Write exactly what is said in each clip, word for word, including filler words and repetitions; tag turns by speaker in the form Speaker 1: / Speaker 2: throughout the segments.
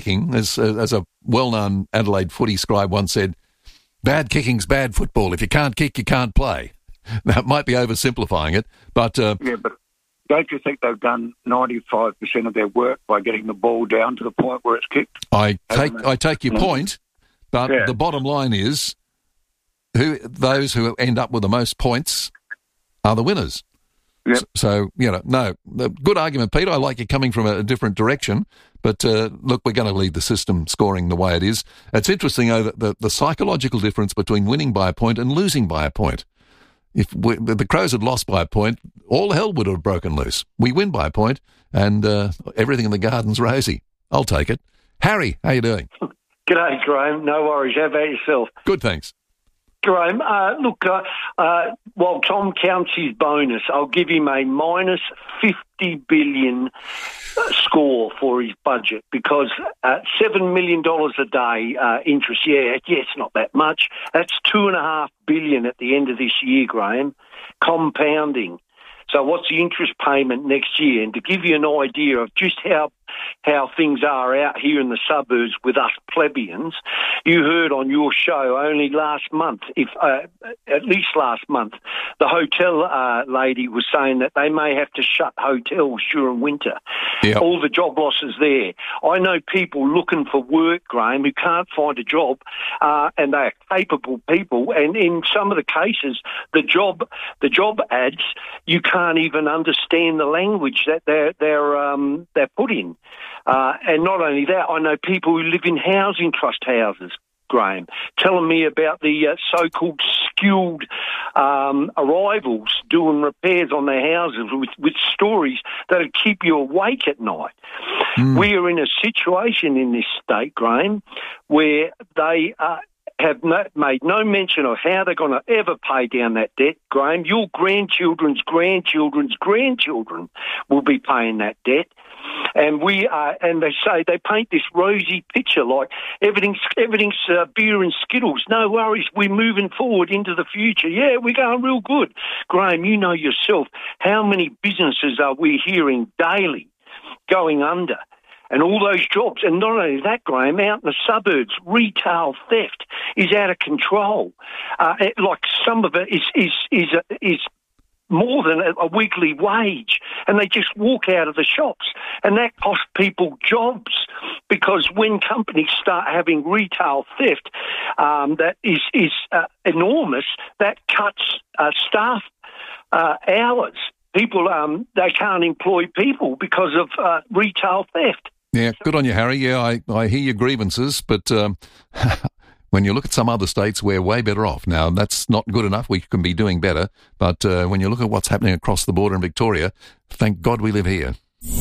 Speaker 1: kicking, as, as a well-known Adelaide footy scribe once said, bad kicking's bad football. If you can't kick, you can't play. That might be oversimplifying it, but... Uh,
Speaker 2: yeah, but don't you think they've done ninety-five percent of their work by getting the ball down to the point where it's kicked?
Speaker 1: I take I take your point, but
Speaker 2: yeah.
Speaker 1: the bottom line is who those who end up with the most points are the winners.
Speaker 2: Yep.
Speaker 1: So, so, you know, no, good argument, Peter. I like you coming from a, a different direction, but uh, look, we're going to leave the system scoring the way it is. It's interesting, though, that the, the psychological difference between winning by a point and losing by a point. If we, the Crows had lost by a point, all hell would have broken loose. We win by a point, and uh, everything in the garden's rosy. I'll take it. Harry, how you doing?
Speaker 3: G'day, Graham. No worries. How about yourself?
Speaker 1: Good, thanks.
Speaker 3: Graham, uh, look, uh, uh, while Tom counts his bonus, I'll give him a minus fifty billion uh, score for his budget because uh, seven million dollars a day uh, interest, yeah, yeah, it's not that much. That's two and a half billion at the end of this year, Graham, compounding. So what's the interest payment next year? And to give you an idea of just how how things are out here in the suburbs with us plebeians, you heard on your show only last month, if uh, at least last month, the hotel uh, lady was saying that they may have to shut hotels during winter.
Speaker 1: Yep.
Speaker 3: All the job losses there. I know people looking for work, Graham, who can't find a job, uh, and they are capable people. And in some of the cases, the job the job ads, you can't even understand the language that they're they're um, they're put in. Uh, and not only that, I know people who live in housing trust houses, Graham, telling me about the uh, so-called skilled um, arrivals doing repairs on their houses with, with stories that'll keep you awake at night. Mm. We are in a situation in this state, Graham, where they uh, have no, made no mention of how they're going to ever pay down that debt, Graham. Your grandchildren's grandchildren's grandchildren will be paying that debt. And we are, and they say they paint this rosy picture like everything's everything's uh, beer and Skittles. No worries, we're moving forward into the future. Yeah, we're going real good, Graham. You know yourself how many businesses are we hearing daily going under, and all those jobs. And not only that, Graham, out in the suburbs, retail theft is out of control. Uh, it, like some of it is is is uh, is. more than a, a weekly wage, and they just walk out of the shops, and that costs people jobs because when companies start having retail theft um, that is, is uh, enormous, that cuts uh, staff uh, hours. People, um, they can't employ people because of uh, retail theft.
Speaker 1: Yeah, good on you, Harry. Yeah, I, I hear your grievances, but... Um when you look at some other states, we're way better off. Now, that's not good enough. We can be doing better. But uh, when you look at what's happening across the border in Victoria, thank God we live here.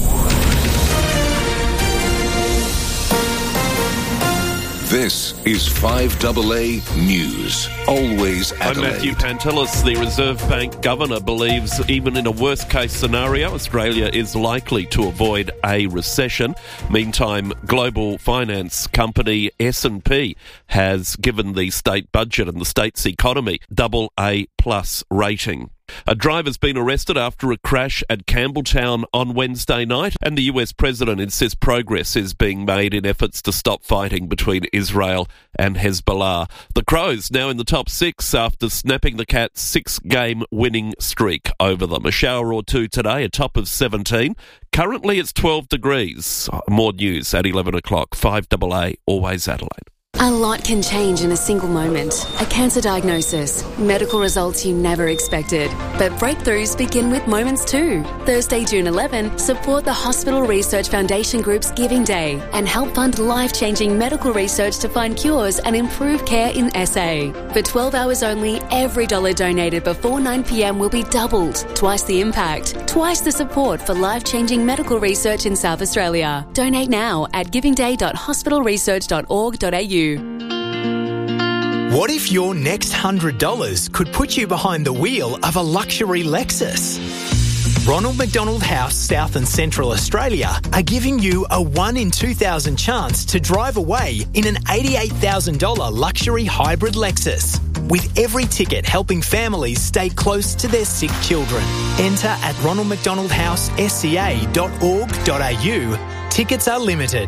Speaker 4: This is five A A News. Always Adelaide.
Speaker 5: I'm Matthew Pantelis. The Reserve Bank Governor believes even in a worst-case scenario, Australia is likely to avoid a recession. Meantime, global finance company S and P has given the state budget and the state's economy double A plus rating. A driver's been arrested after a crash at Campbelltown on Wednesday night, and the U S president insists progress is being made in efforts to stop fighting between Israel and Hezbollah. The Crows now in the top six after snapping the Cats' six-game winning streak over them. A shower or two today, a top of seventeen. Currently it's twelve degrees. More news at eleven o'clock. five A A, always Adelaide.
Speaker 6: A lot can change in a single moment. A cancer diagnosis, medical results you never expected. But breakthroughs begin with moments too. Thursday, June eleventh, support the Hospital Research Foundation Group's Giving Day and help fund life-changing medical research to find cures and improve care in S A. For twelve hours only, every dollar donated before nine p.m. will be doubled. Twice the impact, twice the support for life-changing medical research in South Australia. Donate now at giving day dot hospital research dot org dot a u.
Speaker 7: What if your next one hundred dollars could put you behind the wheel of a luxury Lexus? Ronald McDonald House, South and Central Australia are giving you a one in two thousand chance to drive away in an eighty-eight thousand dollars luxury hybrid Lexus. With every ticket helping families stay close to their sick children. Enter at ronald mcdonald house s c a dot org dot a u. Tickets are limited.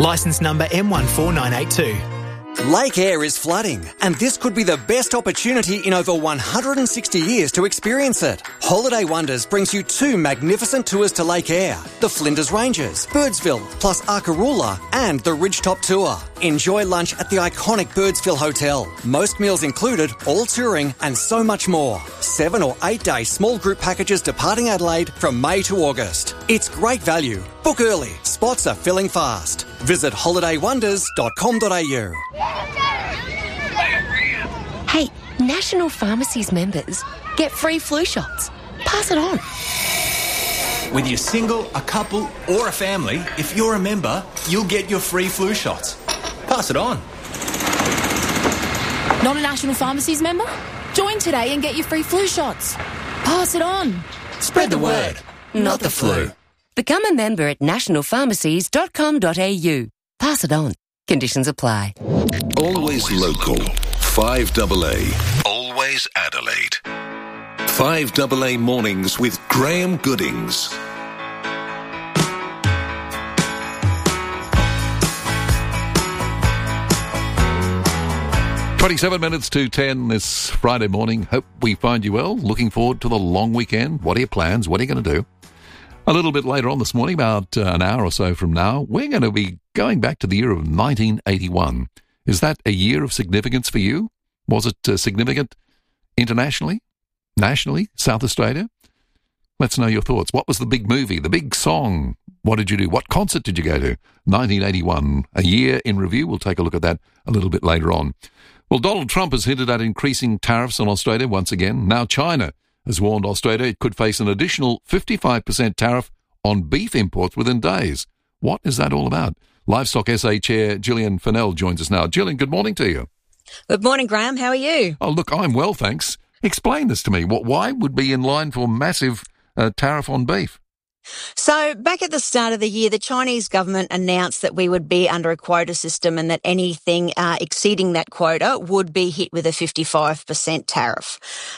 Speaker 7: Licence number M one four nine eight two.
Speaker 8: Lake Eyre is flooding, and this could be the best opportunity in over one hundred sixty years to experience it. Holiday Wonders brings you two magnificent tours to Lake Eyre, the Flinders Ranges, Birdsville, plus Arkaroola, and the Ridgetop Tour. Enjoy lunch at the iconic Birdsville Hotel. Most meals included, all touring, and so much more. Seven or eight day small group packages departing Adelaide from May to August. It's great value. Book early. Spots are filling fast. Visit holiday wonders dot com dot a u.
Speaker 9: Hey, National Pharmacies members get free flu shots. Pass it on.
Speaker 10: Whether you're single, a couple, or a family, if you're a member, you'll get your free flu shots. Pass it on.
Speaker 11: Not a National Pharmacies member? Join today and get your free flu shots. Pass it on.
Speaker 10: Spread the word, not the flu.
Speaker 9: Become a member at national pharmacies dot com dot a u. Pass it on. Conditions apply.
Speaker 4: Always local. five double A. Always Adelaide. five double A Mornings with Graham Goodings.
Speaker 1: twenty-seven minutes to ten this Friday morning. Hope we find you well. Looking forward to the long weekend. What are your plans? What are you going to do? A little bit later on this morning, about uh, an hour or so from now, we're going to be going back to the year of nineteen eighty-one. Is that a year of significance for you? Was it uh, significant internationally, nationally, South Australia? Let's know your thoughts. What was the big movie, the big song? What did you do? What concert did you go to? nineteen eighty-one, a year in review. We'll take a look at that a little bit later on. Well, Donald Trump has hinted at increasing tariffs on Australia once again. Now China has warned Australia it could face an additional fifty-five percent tariff on beef imports within days. What is that all about? Livestock S A Chair Gillian Fennell joins us now. Gillian, good morning to you.
Speaker 12: Good morning, Graham. How are you?
Speaker 1: Oh, look, I'm well, thanks. Explain this to me. What? Why would be in line for massive uh, tariff on beef?
Speaker 12: So back at the start of the year, the Chinese government announced that we would be under a quota system and that anything uh, exceeding that quota would be hit with a fifty-five percent tariff.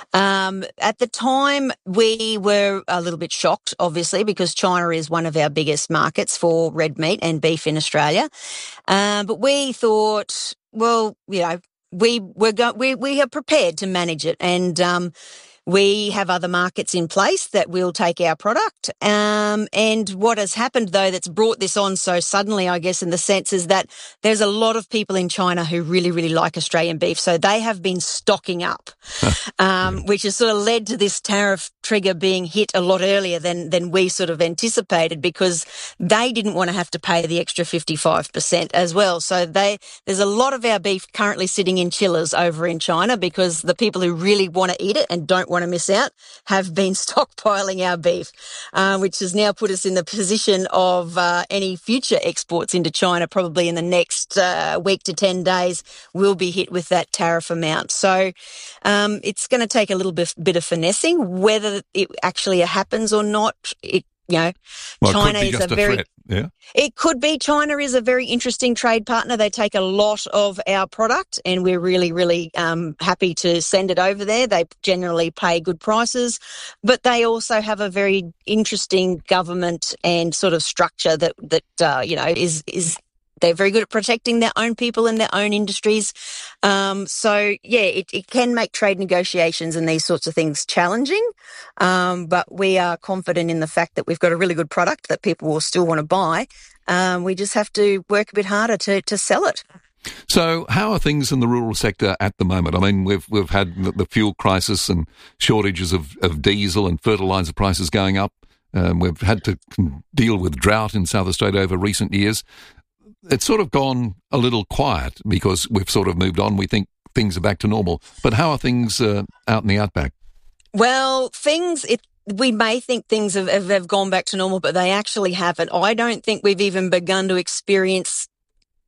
Speaker 12: Um, at the time, we were a little bit shocked, obviously, because China is one of our biggest markets for red meat and beef in Australia. Um, but we thought, well, you know, we we're go- we we are prepared to manage it, and um, we have other markets in place that will take our product. Um, and what has happened, though, that's brought this on so suddenly, I guess, in the sense is that there's a lot of people in China who really, really like Australian beef. So they have been stocking up, um, which has sort of led to this tariff trigger being hit a lot earlier than, than we sort of anticipated, because they didn't want to have to pay the extra fifty-five percent as well. So they, there's a lot of our beef currently sitting in chillers over in China, because the people who really want to eat it and don't want to miss out have been stockpiling our beef, uh, which has now put us in the position of uh, any future exports into China probably in the next uh, week to ten days will be hit with that tariff amount. So um, it's going to take a little bit, bit of finessing. Whether it actually happens or not, it You know,
Speaker 1: well,
Speaker 12: China
Speaker 1: is
Speaker 12: a
Speaker 1: a
Speaker 12: very,
Speaker 1: threat. Yeah.
Speaker 12: It could be. China is a very interesting trade partner. They take a lot of our product, and we're really, really um, happy to send it over there. They generally pay good prices, but they also have a very interesting government and sort of structure that that uh, you know is is. They're very good at protecting their own people and their own industries. Um, so, yeah, it, it can make trade negotiations and these sorts of things challenging. Um, but we are confident in the fact that we've got a really good product that people will still want to buy. Um, we just have to work a bit harder to, to sell it.
Speaker 1: So how are things in the rural sector at the moment? I mean, we've we've had the, the fuel crisis and shortages of, of diesel and fertiliser prices going up. Um, we've had to deal with drought in South Australia over recent years. It's sort of gone a little quiet because we've sort of moved on. We think things are back to normal. But how are things uh, out in the outback?
Speaker 12: Well, things, it, we may think things have, have, have gone back to normal, but they actually haven't. I don't think we've even begun to experience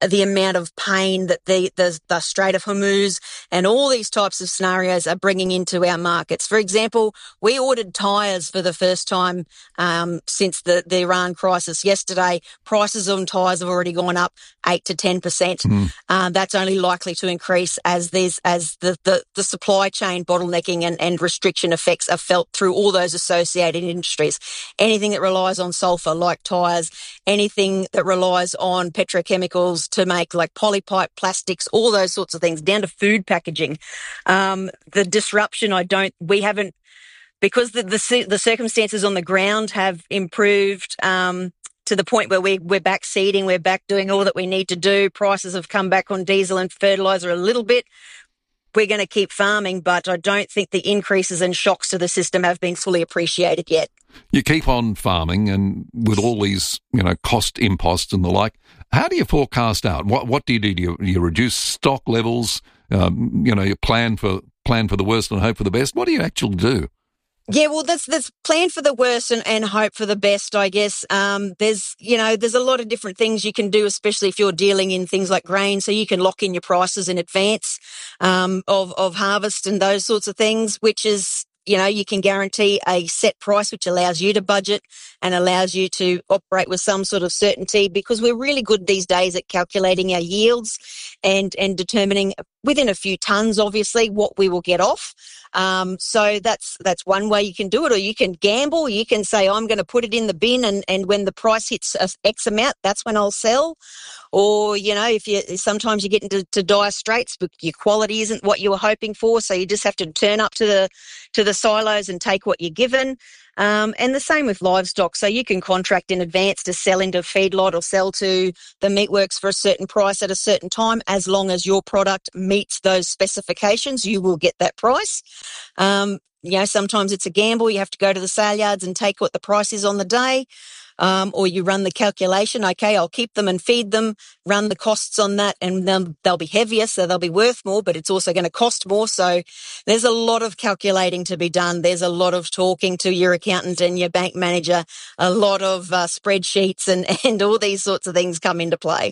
Speaker 12: the amount of pain that the, the, the Strait of Hormuz and all these types of scenarios are bringing into our markets. For example, we ordered tyres for the first time um, since the, the Iran crisis yesterday. Prices on tyres have already gone up eight to ten percent. Mm. Uh, that's only likely to increase as these, as the, the, the supply chain bottlenecking and, and restriction effects are felt through all those associated industries. Anything that relies on sulphur, like tyres, anything that relies on petrochemicals to make like polypipe, plastics, all those sorts of things, down to food packaging. Um, the disruption, I don't, we haven't, because the, the, the circumstances on the ground have improved, um, to the point where we, we're back seeding, we're back doing all that we need to do. Prices have come back on diesel and fertiliser a little bit. We're going to keep farming, but I don't think the increases and shocks to the system have been fully appreciated yet.
Speaker 1: You keep on farming, and with all these, you know, cost imposts and the like, how do you forecast out? What what do you do? Do you, you reduce stock levels? Um, you know, you plan for plan for the worst and hope for the best. What do you actually do?
Speaker 12: Yeah, well, that's that's plan for the worst and, and hope for the best, I guess. Um, there's, you know, there's a lot of different things you can do, especially if you're dealing in things like grain. So you can lock in your prices in advance um, of of harvest and those sorts of things, which is, you know, you can guarantee a set price, which allows you to budget and allows you to operate with some sort of certainty, because we're really good these days at calculating our yields and, and determining within a few tons, obviously, what we will get off. Um, so that's, that's one way you can do it, or you can gamble. You can say, I'm going to put it in the bin, and, and when the price hits X amount, that's when I'll sell. Or, you know, if you, sometimes you get into to dire straits, but your quality isn't what you were hoping for. So you just have to turn up to the, to the silos and take what you're given. Um, and the same with livestock. So you can contract in advance to sell into a feedlot or sell to the meatworks for a certain price at a certain time. As long as your product meets those specifications, you will get that price. Um, you know, sometimes it's a gamble. You have to go to the sale yards and take what the price is on the day. Um, or you run the calculation, okay, I'll keep them and feed them, run the costs on that, and they'll, they'll be heavier, so they'll be worth more, but it's also going to cost more. So there's a lot of calculating to be done. There's a lot of talking to your accountant and your bank manager, a lot of uh, spreadsheets and, and all these sorts of things come into play.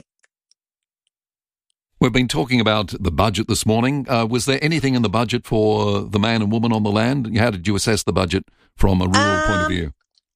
Speaker 1: We've been talking about the budget this morning. Uh, was there anything in the budget for the man and woman on the land? How did you assess the budget from a rural um, point of view?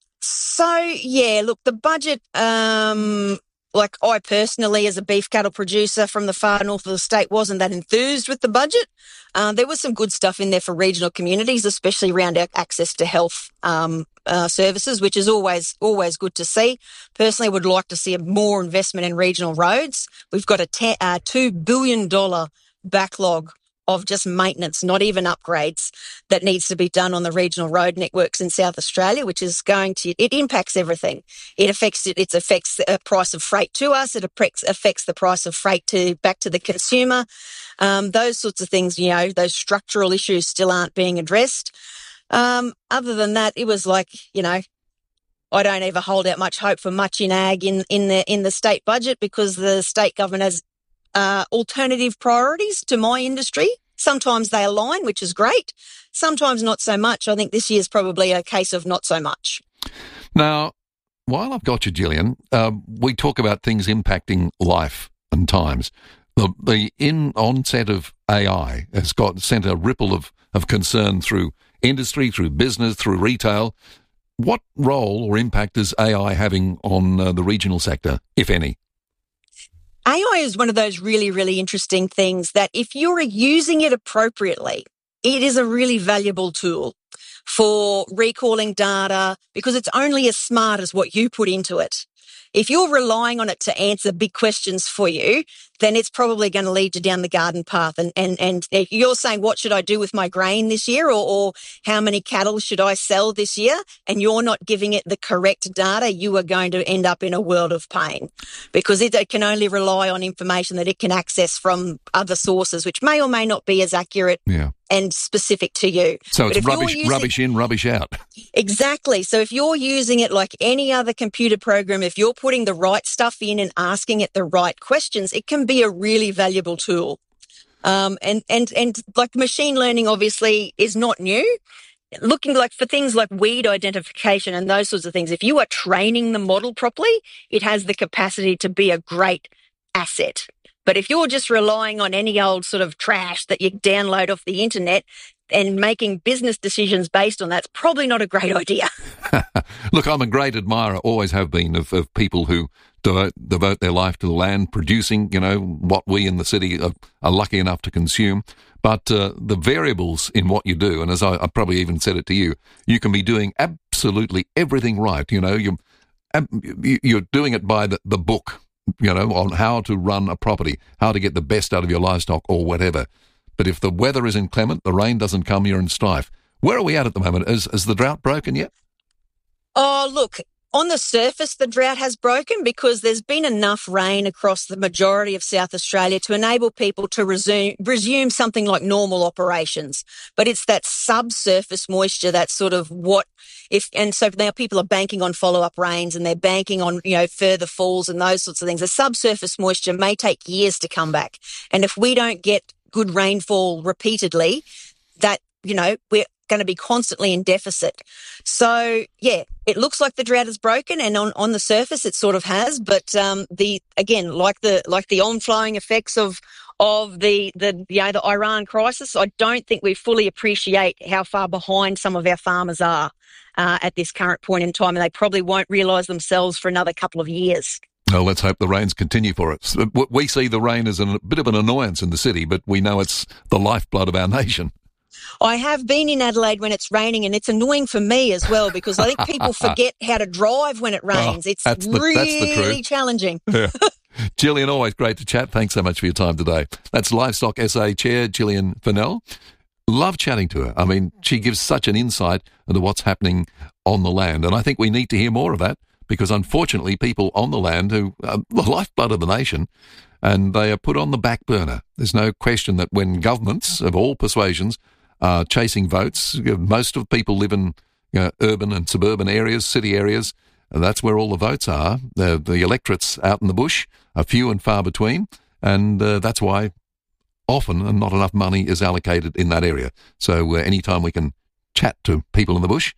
Speaker 12: So, yeah, look, the budget, um, like I personally, as a beef cattle producer from the far north of the state, wasn't that enthused with the budget. Uh, there was some good stuff in there for regional communities, especially around our access to health um, uh, services, which is always always good to see. Personally, would like to see a more investment in regional roads. We've got a te- uh, two billion dollars backlog of just maintenance, not even upgrades, that needs to be done on the regional road networks in South Australia, which is going to, it impacts everything. It affects it, it affects the price of freight to us. It affects the price of freight to back to the consumer. Um, those sorts of things, you know, those structural issues still aren't being addressed. Um, other than that, it was like, you know, I don't ever hold out much hope for much in ag in, in the, in the state budget, because the state government has Uh, alternative priorities to my industry. Sometimes they align, which is great. Sometimes not so much. I think this year's probably a case of not so much.
Speaker 1: Now, while I've got you, Gillian, uh, we talk about things impacting life and times. The, the in onset of A I has got sent a ripple of, of concern through industry, through business, through retail. What role or impact is A I having on uh, the regional sector, if any?
Speaker 12: A I is one of those really, really interesting things that if you're using it appropriately, it is a really valuable tool for recalling data, because it's only as smart as what you put into it. If you're relying on it to answer big questions for you, then it's probably going to lead you down the garden path. And, and, and if you're saying, what should I do with my grain this year? Or, or how many cattle should I sell this year? And you're not giving it the correct data, you are going to end up in a world of pain, because it, it can only rely on information that it can access from other sources, which may or may not be as accurate yeah. and specific to you.
Speaker 1: So it's rubbish, using, rubbish in, rubbish out.
Speaker 12: Exactly. So if you're using it like any other computer program, if you're putting the right stuff in and asking it the right questions, it can be a really valuable tool. Um, and, and, and like machine learning obviously is not new. Looking like for things like weed identification and those sorts of things, if you are training the model properly, it has the capacity to be a great asset. But if you're just relying on any old sort of trash that you download off the internet and making business decisions based on that, it's probably not a great idea.
Speaker 1: Look, I'm a great admirer, always have been, of, of people who devote, devote their life to the land, producing, you know, what we in the city are, are lucky enough to consume. But uh, the variables in what you do, and as I, I probably even said it to you, you can be doing absolutely everything right. You know, you're, you're doing it by the, the book, you know, on how to run a property, how to get the best out of your livestock or whatever. But if the weather is inclement, the rain doesn't come, you're in strife. Where are we at at the moment? Is, is the drought broken yet?
Speaker 12: Oh, look, on the surface, the drought has broken because there's been enough rain across the majority of South Australia to enable people to resume, resume something like normal operations. But it's that subsurface moisture that's sort of what, if, and so now people are banking on follow-up rains and they're banking on, you know, further falls and those sorts of things. The subsurface moisture may take years to come back. And if we don't get good rainfall repeatedly, that, you know, we're going to be constantly in deficit. So, yeah, it looks like the drought is broken, and on, on the surface it sort of has, but um, the again, like the like the on-flowing effects of of the, the you know, the Iran crisis, I don't think we fully appreciate how far behind some of our farmers are uh, at this current point in time, and they probably won't realise themselves for another couple of years.
Speaker 1: Well, let's hope the rains continue for us. We see the rain as a bit of an annoyance in the city, but we know it's the lifeblood of our nation.
Speaker 12: I have been in Adelaide when it's raining, and it's annoying for me as well because I think people forget how to drive when it rains.
Speaker 1: Oh,
Speaker 12: it's
Speaker 1: that's the,
Speaker 12: really
Speaker 1: that's the truth.
Speaker 12: challenging.
Speaker 1: Yeah. Gillian, always great to chat. Thanks so much for your time today. That's Livestock S A Chair Gillian Fennell. Love chatting to her. I mean, she gives such an insight into what's happening on the land, and I think we need to hear more of that because, unfortunately, people on the land who are the lifeblood of the nation, and they are put on the back burner. There's no question that when governments of all persuasions Uh, chasing votes. Most of the people live in you know, urban and suburban areas, city areas, and that's where all the votes are. The, the electorates out in the bush are few and far between, and uh, that's why often and not enough money is allocated in that area. So uh, anytime we can chat to people in the bush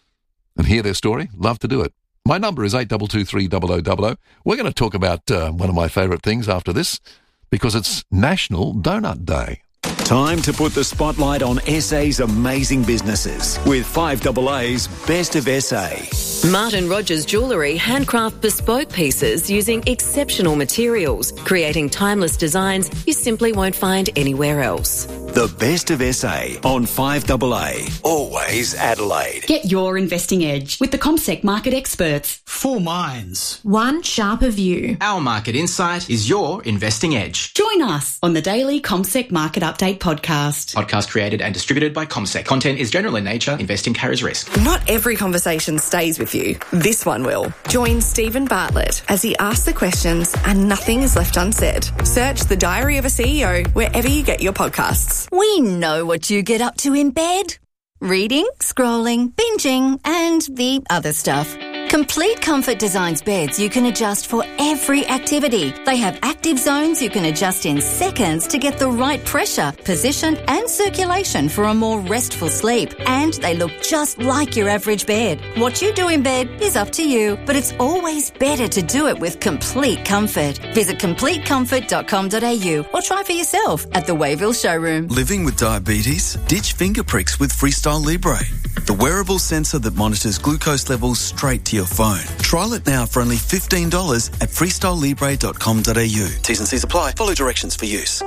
Speaker 1: and hear their story, love to do it. My number is eight two two three zero zero zero zero. We're going to talk about uh, one of my favourite things after this because it's National Donut Day.
Speaker 13: Time to put the spotlight on S A's amazing businesses with five A A's Best of S A.
Speaker 14: Martin Rogers Jewellery handcraft bespoke pieces using exceptional materials, creating timeless designs you simply won't find anywhere else.
Speaker 13: The Best of S A on five A A. Always Adelaide.
Speaker 15: Get your investing edge with the CommSec market experts.
Speaker 16: Four minds.
Speaker 15: One sharper view.
Speaker 16: Our market insight is your investing edge.
Speaker 15: Join us on the daily CommSec Market Update podcast.
Speaker 16: Podcast created and distributed by CommSec. Content is general in nature. Investing carries risk.
Speaker 17: Not every conversation stays with you. This one will. Join Stephen Bartlett as he asks the questions and nothing is left unsaid. Search The Diary of a C E O wherever you get your podcasts.
Speaker 18: We know what you get up to in bed. Reading, scrolling, binging, and the other stuff. Complete Comfort designs beds you can adjust for every activity. They have active zones you can adjust in seconds to get the right pressure, position and circulation for a more restful sleep. And they look just like your average bed. What you do in bed is up to you, but it's always better to do it with Complete Comfort. Visit complete comfort dot com dot a u or try for yourself at the Wayville showroom.
Speaker 19: Living with diabetes? Ditch finger pricks with Freestyle Libre, the wearable sensor that monitors glucose levels straight to your phone. Trial it now for only fifteen dollars at freestyle libre dot com dot a u. T's and C's apply. Follow directions for use.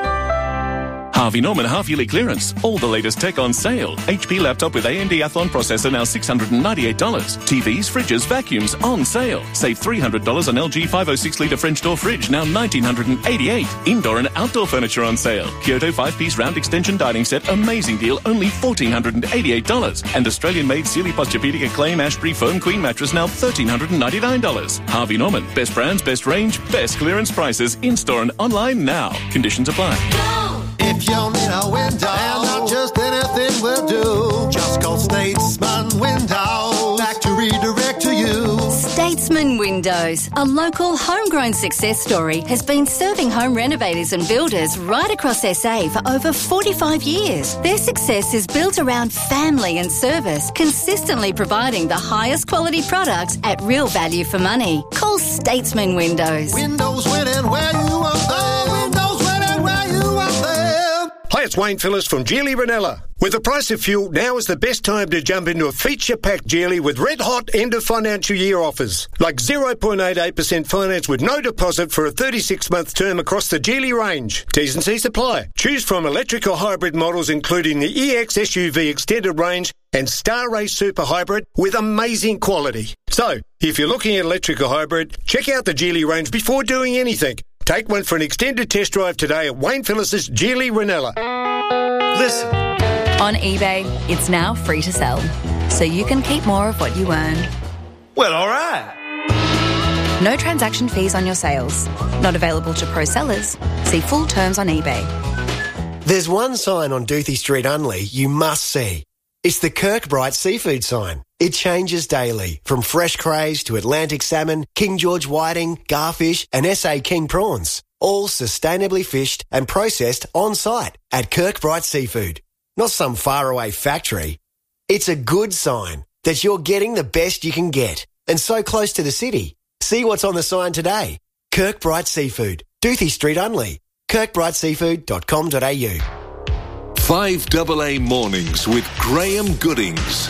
Speaker 20: Harvey Norman half-yearly clearance. All the latest tech on sale. H P laptop with A M D Athlon processor now six hundred ninety-eight dollars. T Vs, fridges, vacuums on sale. Save three hundred dollars on L G five oh six litre French door fridge, now one thousand nine hundred eighty-eight dollars. Indoor and outdoor furniture on sale. Kyoto five-piece round extension dining set, amazing deal, only one thousand four hundred eighty-eight dollars. And Australian-made Sealy Posturepedic Acclaim Ashbury Foam Queen mattress, now one thousand three hundred ninety-nine dollars. Harvey Norman. Best brands, best range, best clearance prices. In-store and online now. Conditions apply.
Speaker 21: If you need a window, and not just anything will do, just call Statesman Windows. Factory direct to you.
Speaker 18: Statesman Windows, a local homegrown success story, has been serving home renovators and builders right across S A for over forty-five years. Their success is built around family and service, consistently providing the highest quality products at real value for money. Call Statesman Windows.
Speaker 21: Windows winning where you want them. Windows winning where you want them.
Speaker 2: Hi, it's Wayne Phillips from Geely Ranella. With the price of fuel, now is the best time to jump into a feature-packed Geely with red-hot end-of-financial-year offers, like zero point eight eight percent finance with no deposit for a thirty-six month term across the Geely range. T's and C's apply. Choose from electric or hybrid models including the E X S U V Extended Range and Star Race Super Hybrid with amazing quality. So, if you're looking at electric or hybrid, check out the Geely range before doing anything. Take one for an extended test drive today at Wayne Phillips' Geely Ranella.
Speaker 22: Listen.
Speaker 23: On eBay, it's now free to sell, so you can keep more of what you earn.
Speaker 22: Well, all right.
Speaker 23: No transaction fees on your sales. Not available to pro sellers. See full terms on eBay.
Speaker 22: There's one sign on Doothie Street Unley you must see. It's the Kirkbrite seafood sign. It changes daily, from fresh crays to Atlantic salmon, King George whiting, garfish and S A King prawns. All sustainably fished and processed on site at Kirkbrite Seafood. Not some faraway factory. It's a good sign that you're getting the best you can get and so close to the city. See what's on the sign today. Kirkbrite Seafood, Doothie Street Unley, kirkbrite seafood dot com dot a u.
Speaker 4: five double A Mornings with Graham Goodings.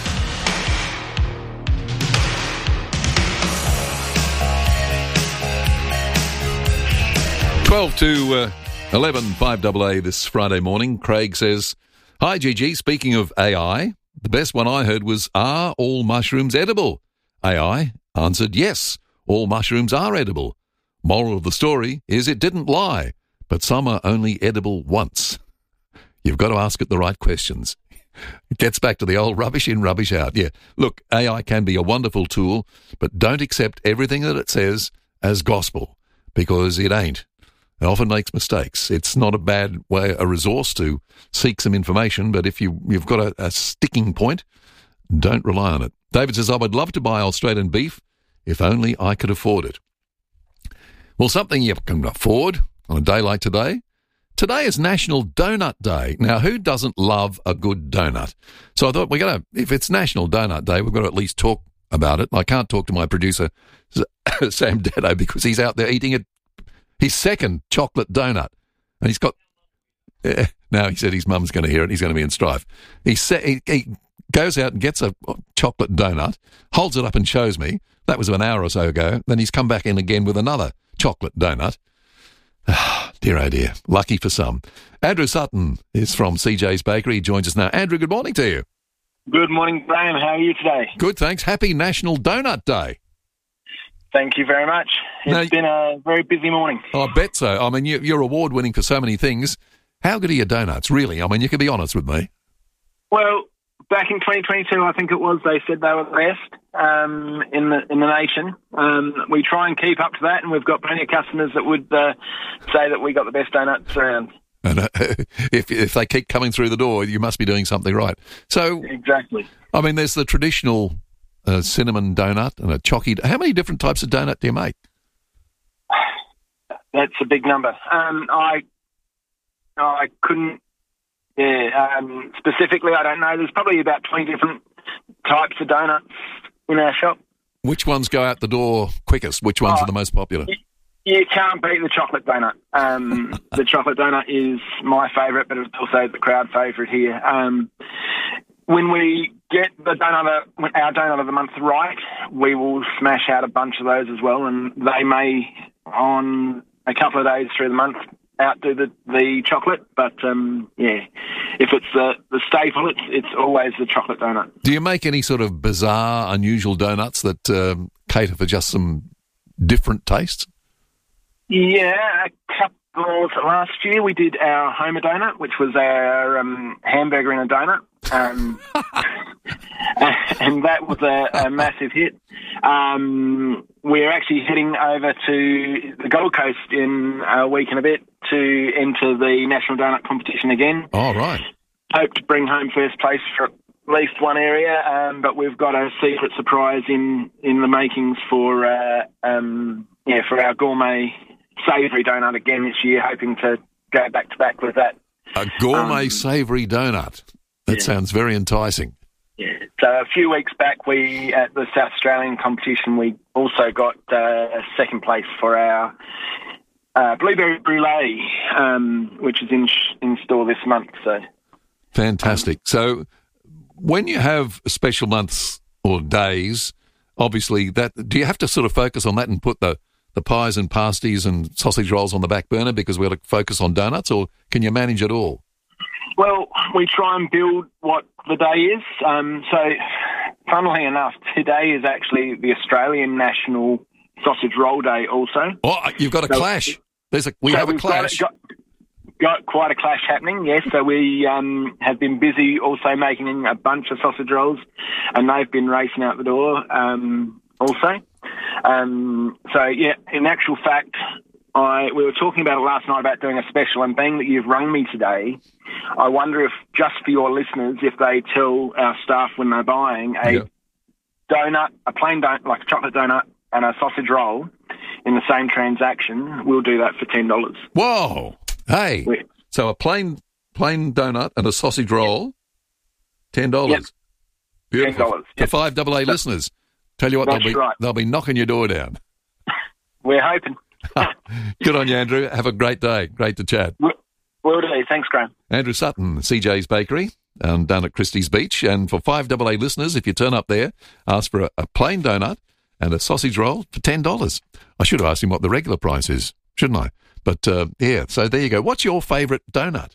Speaker 1: twelve to uh, eleven, five double A this Friday morning. Craig says, "Hi, Gigi. Speaking of A I, the best one I heard was, are all mushrooms edible? A I answered, yes, all mushrooms are edible. Moral of the story is it didn't lie, but some are only edible once." You've got to ask it the right questions. It gets back to the old rubbish in, rubbish out. Yeah, look, A I can be a wonderful tool, but don't accept everything that it says as gospel, because it ain't. It often makes mistakes. It's not a bad way, a resource to seek some information, but if you, you've got a, a sticking point, don't rely on it. David says, I would love to buy Australian beef if only I could afford it. Well, something you can afford on a day like today. Today is National Donut Day. Now, who doesn't love a good donut? So I thought we're going to, if it's National Donut Day, we've got to at least talk about it. I can't talk to my producer, Sam Daddo, because he's out there eating it. His second chocolate donut. And he's got... Uh, now, he said his mum's going to hear it. He's going to be in strife. He, sa- he, he goes out and gets a chocolate donut, holds it up and shows me. That was an hour or so ago. Then he's come back in again with another chocolate donut. Ah, dear, oh dear. Lucky for some. Andrew Sutton is from C J's Bakery. He joins us now. Andrew, good morning to you.
Speaker 24: Good morning, Graham. How are you today?
Speaker 1: Good, thanks. Happy National Donut Day.
Speaker 24: Thank you very much. It's now, been a very busy morning.
Speaker 1: I bet so. I mean, you, you're award-winning for so many things. How good are your donuts, really? I mean, you can be honest with me.
Speaker 24: Well, back in twenty twenty-two, I think it was, they said they were the best um, in the in the nation. Um, we try and keep up to that, and we've got plenty of customers that would uh, say that we got the best donuts around.
Speaker 1: And uh, if if they keep coming through the door, you must be doing something right. So
Speaker 24: exactly.
Speaker 1: I mean, there's the traditional uh, cinnamon donut and a chocky. How many different types of donut do you make?
Speaker 24: That's a big number. Um, I I couldn't. Yeah, um, specifically, I don't know. There's probably about twenty different types of donuts in our shop.
Speaker 1: Which ones go out the door quickest? Which ones oh, are the most popular?
Speaker 24: You, you can't beat the chocolate donut. Um, the chocolate donut is my favourite, but it's also the crowd favourite here. Um, when we get the donut, our donut of the month right, we will smash out a bunch of those as well, and they may, on a couple of days through the month, outdo the, the chocolate, but um, yeah, if it's the, the staple, it's it's always the chocolate donut.
Speaker 1: Do you make any sort of bizarre, unusual donuts that um, cater for just some different tastes?
Speaker 24: Yeah, a couple. Last year we did our Homer donut, which was our um, hamburger in a donut, um, and that was a, a massive hit. Um, we're actually heading over to the Gold Coast in a week and a bit to enter the National Donut Competition again.
Speaker 1: Oh, right.
Speaker 24: Hope to bring home first place for at least one area, um, but we've got a secret surprise in, in the makings for uh, um, yeah for our gourmet savoury donut again this year, hoping to go back to back with that.
Speaker 1: A gourmet um, savoury donut. That
Speaker 24: yeah.
Speaker 1: sounds very enticing.
Speaker 24: Yeah, So a few weeks back, we at the South Australian competition, we also got uh, second place for our uh, blueberry brulee, um, which is in in store this month. So
Speaker 1: fantastic. So when you have special months or days, obviously that do you have to sort of focus on that and put the the pies and pasties and sausage rolls on the back burner because we've got to focus on donuts, or can you manage it all?
Speaker 24: Well, we try and build what the day is. Um, so, funnily enough, today is actually the Australian National Sausage Roll Day also.
Speaker 1: Oh, you've got a so, clash. There's a We so have a clash.
Speaker 24: Got, got, got quite a clash happening, yes. So we um, have been busy also making a bunch of sausage rolls, and they've been racing out the door um, also. Um, so, yeah, in actual fact, I we were talking about it last night about doing a special, and being that you've rung me today, I wonder if, just for your listeners, if they tell our staff when they're buying a yeah. donut, a plain donut, like a chocolate donut, and a sausage roll in the same transaction, we'll do that for ten dollars.
Speaker 1: Whoa! Hey, we, so a plain plain donut and a sausage roll, ten dollars.
Speaker 24: Yep.
Speaker 1: Beautiful.
Speaker 24: ten dollars.
Speaker 1: To five double A listeners. Tell you what, they'll be,
Speaker 24: right.
Speaker 1: they'll be knocking your door down.
Speaker 24: We're hoping.
Speaker 1: Good on you, Andrew. Have a great day. Great to chat.
Speaker 24: Will do. Thanks, Graham.
Speaker 1: Andrew Sutton, C J's Bakery, um, down at Christie's Beach. And for five double A listeners, if you turn up there, ask for a, a plain donut and a sausage roll for ten dollars. I should have asked him what the regular price is, shouldn't I? But, uh, yeah, so there you go. What's your favourite donut?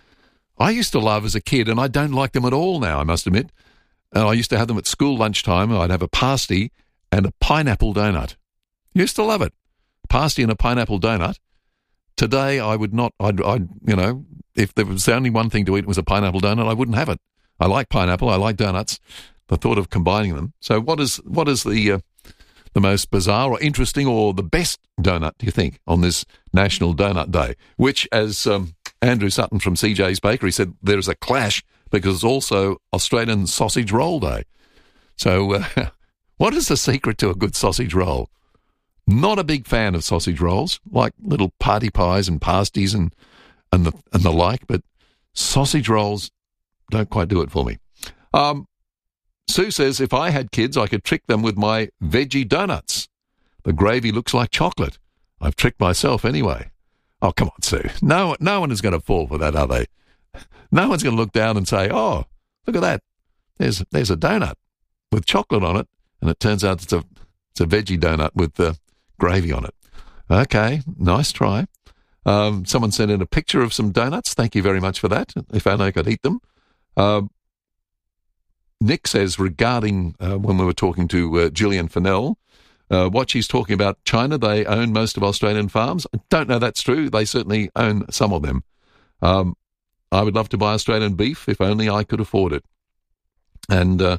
Speaker 1: I used to love as a kid, and I don't like them at all now, I must admit. Uh, I used to have them at school lunchtime. I'd have a pasty and a pineapple donut. Used to love it. Pasty and a pineapple donut. Today, I would not, I'd, I'd, you know, if there was only one thing to eat was a pineapple donut, I wouldn't have it. I like pineapple, I like donuts. The thought of combining them. So what is what is the uh, the most bizarre or interesting or the best donut, do you think, on this National Donut Day? Which, as um, Andrew Sutton from C J's Bakery said, there's a clash because it's also Australian Sausage Roll Day. So uh, what is the secret to a good sausage roll? Not a big fan of sausage rolls, like little party pies and pasties and and the and the like, but sausage rolls don't quite do it for me. Um, Sue says, if I had kids, I could trick them with my veggie donuts. The gravy looks like chocolate. I've tricked myself anyway. Oh, come on, Sue. No, no one is going to fall for that, are they? No one's going to look down and say, oh, look at that. There's there's a donut with chocolate on it, and it turns out it's a it's a veggie donut with uh, gravy on it. Okay, nice try. Um, someone sent in a picture of some donuts. Thank you very much for that. If only I could eat them. Uh, Nick says regarding uh, when we were talking to uh, Gillian Fennell, uh, what she's talking about, China, they own most of Australian farms. I don't know that's true. They certainly own some of them. Um, I would love to buy Australian beef if only I could afford it. And uh,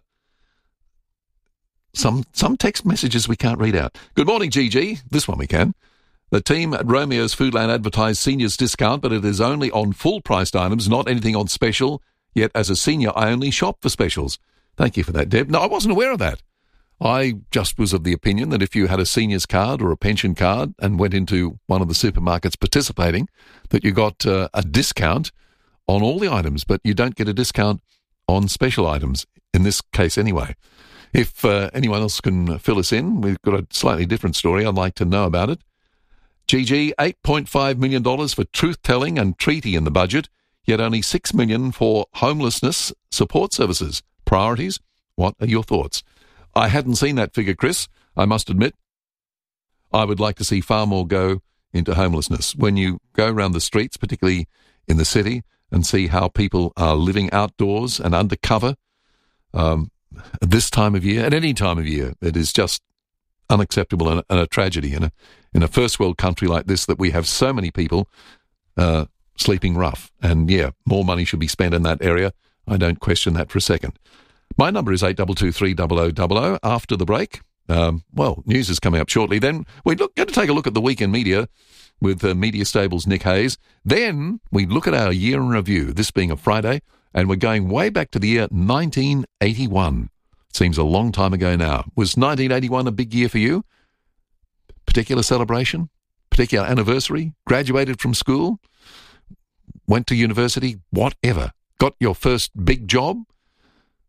Speaker 1: some some text messages we can't read out. Good morning, G G. This one we can. The team at Romeo's Foodland advertised seniors discount, but it is only on full-priced items, not anything on special. Yet as a senior, I only shop for specials. Thank you for that, Deb. No, I wasn't aware of that. I just was of the opinion that if you had a seniors card or a pension card and went into one of the supermarkets participating, that you got uh, a discount on all the items, but you don't get a discount on special items, in this case anyway. If uh, anyone else can fill us in, we've got a slightly different story. I'd like to know about it. G G, eight point five million dollars for truth-telling and treaty in the budget, yet only six million dollars for homelessness support services. Priorities? What are your thoughts? I hadn't seen that figure, Chris, I must admit. I would like to see far more go into homelessness. When you go around the streets, particularly in the city, and see how people are living outdoors and under cover um, at this time of year, at any time of year, it is just unacceptable and, and a tragedy in a, in a first world country like this that we have so many people uh, sleeping rough. And, yeah, more money should be spent in that area. I don't question that for a second. My number is eight two two three zero zero zero zero. After the break, um, well, news is coming up shortly. Then we're going to take a look at the weekend media with uh, Media Stable's Nick Hayes. Then we look at our year in review, this being a Friday, and we're going way back to the year nineteen eighty-one. Seems a long time ago now. Was nineteen eighty-one a big year for you? Particular celebration? Particular anniversary? Graduated from school? Went to university? Whatever. Got your first big job?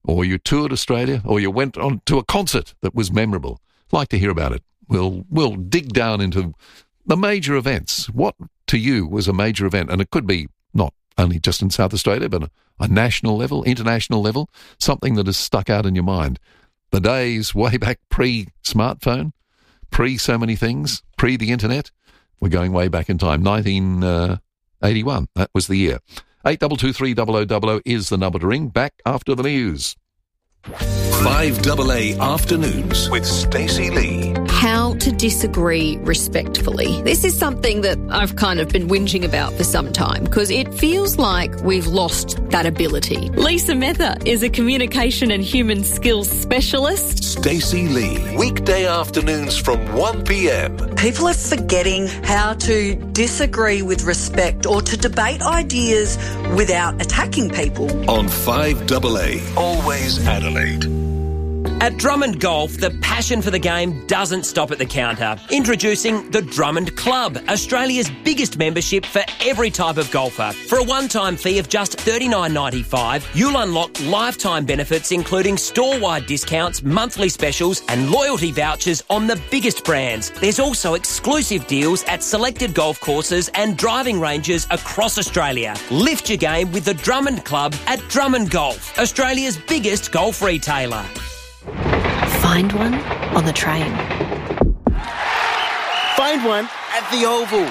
Speaker 1: or you toured Australia, or you went on to a concert that was memorable. I'd like to hear about it. We'll we'll dig down into the major events. What to you was a major event? And it could be not only just in South Australia, but a, a national level, international level, something that has stuck out in your mind. The days way back pre-smartphone, pre-so many things, pre the internet. We're going way back in time, nineteen eighty-one. That was the year. eight two two three double oh double oh is the number to ring. Back after the news.
Speaker 4: five double A Afternoons with Stacey Lee.
Speaker 3: How to disagree respectfully. This is something that I've kind of been whinging about for some time because it feels like we've lost that ability. Lisa Mether is a communication and human skills specialist.
Speaker 4: Stacey Lee. Weekday afternoons from one p.m.
Speaker 5: People are forgetting how to disagree with respect or to debate ideas without attacking people.
Speaker 4: On five double A. Always Adelaide.
Speaker 6: At Drummond Golf, the passion for the game doesn't stop at the counter. Introducing the Drummond Club, Australia's biggest membership for every type of golfer. For a one-time fee of just thirty-nine ninety-five, you'll unlock lifetime benefits including store-wide discounts, monthly specials and loyalty vouchers on the biggest brands. There's also exclusive deals at selected golf courses and driving ranges across Australia. Lift your game with the Drummond Club at Drummond Golf, Australia's biggest golf retailer.
Speaker 7: Find one on the train.
Speaker 25: Find one at the Oval.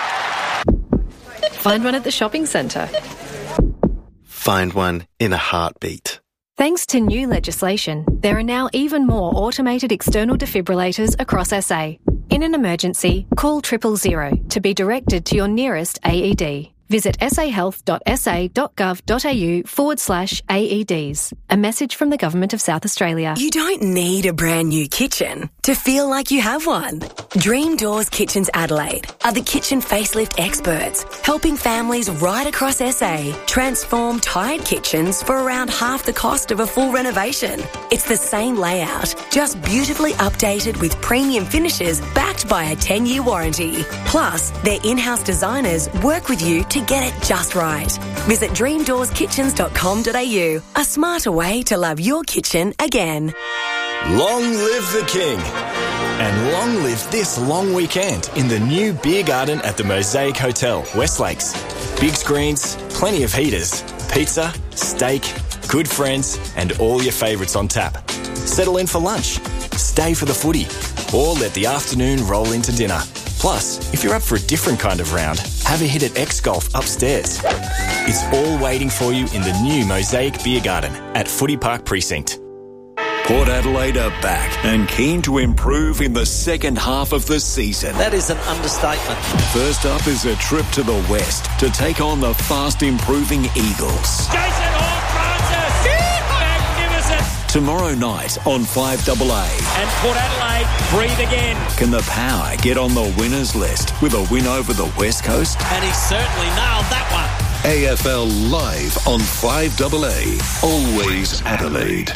Speaker 7: Find one at the shopping centre.
Speaker 25: Find one in a heartbeat.
Speaker 7: Thanks to new legislation, there are now even more automated external defibrillators across S A. In an emergency, call triple zero to be directed to your nearest A E D. Visit sahealth.sa.gov.au forward slash AEDs. A message from the Government of South Australia.
Speaker 26: You don't need a brand new kitchen to feel like you have one. Dream Doors Kitchens Adelaide are the kitchen facelift experts, helping families right across S A transform tired kitchens for around half the cost of a full renovation. It's the same layout, just beautifully updated with premium finishes backed by a ten-year warranty. Plus, their in-house designers work with you to get it just right. Visit dream doors kitchens dot com dot a u, a smarter way to love your kitchen again.
Speaker 27: Long live the King. And long live this long weekend in the new beer garden at the Mosaic Hotel, West Lakes. Big screens, plenty of heaters, pizza, steak, good friends, and all your favourites on tap. Settle in for lunch, stay for the footy, or let the afternoon roll into dinner. Plus, if you're up for a different kind of round, have a hit at X Golf upstairs. It's all waiting for you in the new Mosaic Beer Garden at Footy Park Precinct.
Speaker 13: Port Adelaide are back and keen to improve in the second half of the season.
Speaker 28: That is an understatement.
Speaker 13: First up is a trip to the west to take on the fast improving Eagles.
Speaker 28: Jason Horne-Francis! Magnificent!
Speaker 13: Tomorrow night on five double A.
Speaker 28: And Port Adelaide breathe again.
Speaker 13: Can the Power get on the winners list with a win over the West Coast?
Speaker 28: And he certainly nailed that one.
Speaker 4: A F L live on five double A. Always Adelaide.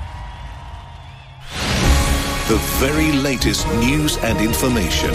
Speaker 4: The very latest news and information.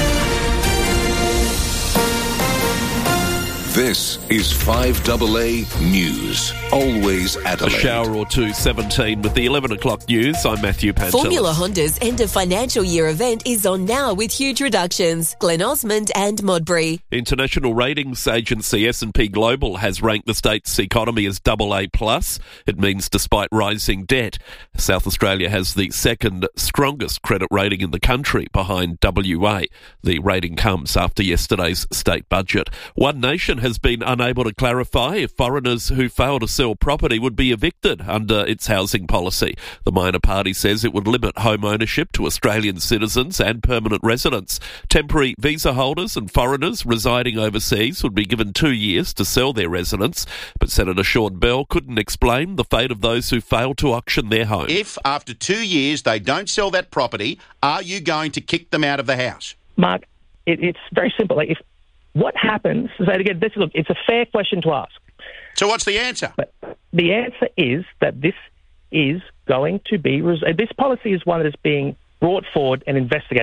Speaker 4: This is five double A News. Always Adelaide.
Speaker 29: A shower or two, seventeen with the eleven o'clock news. I'm Matthew Pantelis.
Speaker 30: Formula Honda's end of financial year event is on now with huge reductions. Glen Osmond and Modbury.
Speaker 29: International ratings agency S and P Global has ranked the state's economy as double A plus. It means despite rising debt, South Australia has the second strongest credit rating in the country behind W A. The rating comes after yesterday's state budget. One Nation has been unable to clarify if foreigners who fail to sell property would be evicted under its housing policy. The minor party says it would limit home ownership to Australian citizens and permanent residents. Temporary visa holders and foreigners residing overseas would be given two years to sell their residence, but Senator Sean Bell couldn't explain the fate of those who fail to auction their home.
Speaker 31: If after two years they don't sell that property, are you going to kick them out of the house?
Speaker 32: Mark, it, it's very simple. Like if What happens, so again, this, look, it's a fair question to ask.
Speaker 31: So what's the answer?
Speaker 32: But the answer is that this is going to be, res- this policy is one that is being brought forward and investigated.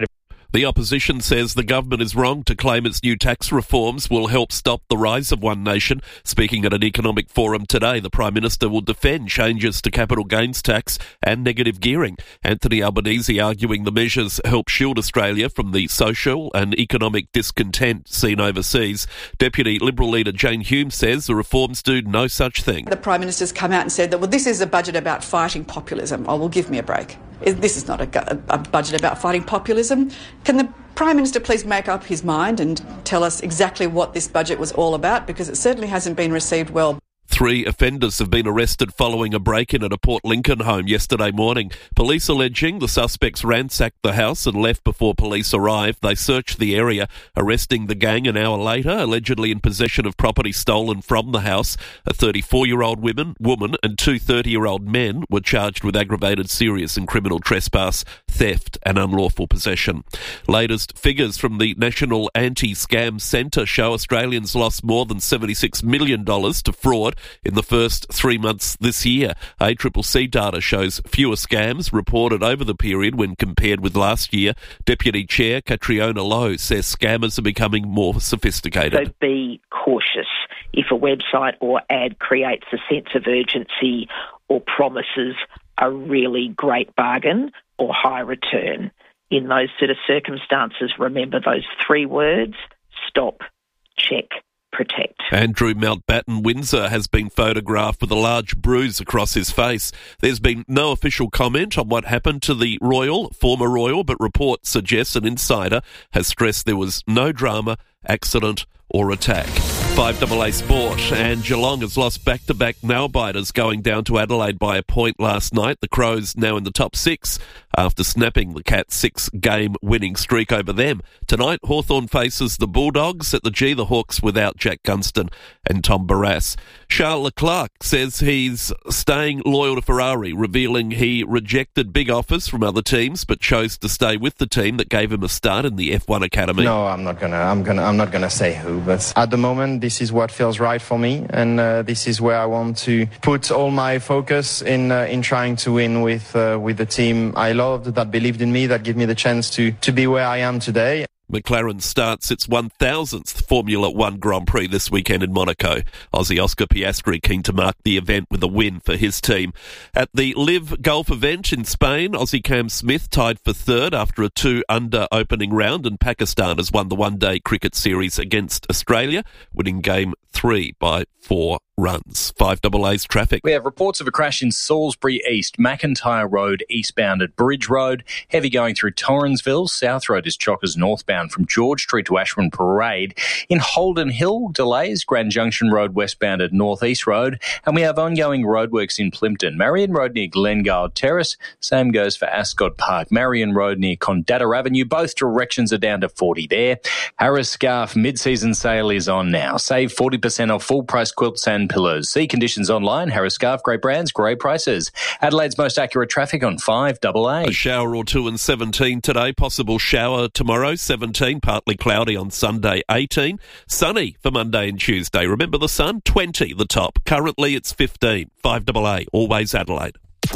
Speaker 29: The opposition says the government is wrong to claim its new tax reforms will help stop the rise of One Nation. Speaking at an economic forum today, the Prime Minister will defend changes to capital gains tax and negative gearing. Anthony Albanese arguing the measures help shield Australia from the social and economic discontent seen overseas. Deputy Liberal leader Jane Hume says the reforms do no such thing.
Speaker 8: The Prime Minister's come out and said that, well, this is a budget about fighting populism. Oh, well, give me a break. This is not a, a budget about fighting populism. Can the Prime Minister please make up his mind and tell us exactly what this budget was all about? Because it certainly hasn't been received well.
Speaker 29: Three offenders have been arrested following a break-in at a Port Lincoln home yesterday morning. Police alleging the suspects ransacked the house and left before police arrived. They searched the area, arresting the gang an hour later, allegedly in possession of property stolen from the house. A thirty-four-year-old woman, woman and two thirty-year-old men were charged with aggravated serious and criminal trespass, theft and unlawful possession. Latest figures from the National Anti-Scam Centre show Australians lost more than seventy-six million dollars to fraud in the first three months this year. A C C C data shows fewer scams reported over the period when compared with last year. Deputy Chair Catriona Lowe says scammers are becoming more sophisticated.
Speaker 9: So be cautious. If a website or ad creates a sense of urgency or promises a really great bargain or high return, in those sort of circumstances, remember those three words: stop, check, protect.
Speaker 29: Andrew Mountbatten Windsor has been photographed with a large bruise across his face. There's been no official comment on what happened to the Royal, former Royal, but reports suggest an insider has stressed there was no drama, accident or attack. five A A Sport, and Geelong has lost back-to-back nail-biters going down to Adelaide by a point last night. The Crows now in the top six after snapping the Cats' six-game winning streak over them. Tonight, Hawthorn faces the Bulldogs at the G, the Hawks without Jack Gunston and Tom Barrass. Charles Leclerc says he's staying loyal to Ferrari, revealing he rejected big offers from other teams but chose to stay with the team that gave him a start in the F one Academy.
Speaker 10: No, I'm not gonna. I'm gonna. I'm not gonna say who, but at the moment, this is what feels right for me, and uh, this is where I want to put all my focus in uh, in trying to win with uh, with the team I loved, that believed in me, that gave me the chance to to be where I am today.
Speaker 29: McLaren starts its one thousandth Formula One Grand Prix this weekend in Monaco. Aussie Oscar Piastri keen to mark the event with a win for his team. At the Live Golf event in Spain, Aussie Cam Smith tied for third after a two-under opening round, and Pakistan has won the one-day cricket series against Australia, winning game three by four runs. five A A's traffic.
Speaker 11: We have reports of a crash in Salisbury East, McIntyre Road eastbound at Bridge Road. Heavy going through Torrensville. South Road is chockers northbound from George Street to Ashburn Parade. In Holden Hill, delays. Grand Junction Road westbound at North East Road. And we have ongoing roadworks in Plympton. Marion Road near Glengale Terrace. Same goes for Ascot Park. Marion Road near Condata Avenue. Both directions are down to forty there. Harris Scarf mid-season sale is on now. Save forty percent off full-price quilts and pillows. See conditions online. Harris Scarf, great brands, great prices. Adelaide's most accurate traffic on five A A.
Speaker 29: A shower or two and seventeen today. Possible shower tomorrow, seventeen. Partly cloudy on Sunday, eighteen. Sunny for Monday and Tuesday. Remember the sun? twenty the top. Currently it's fifteen. five A A, always Adelaide.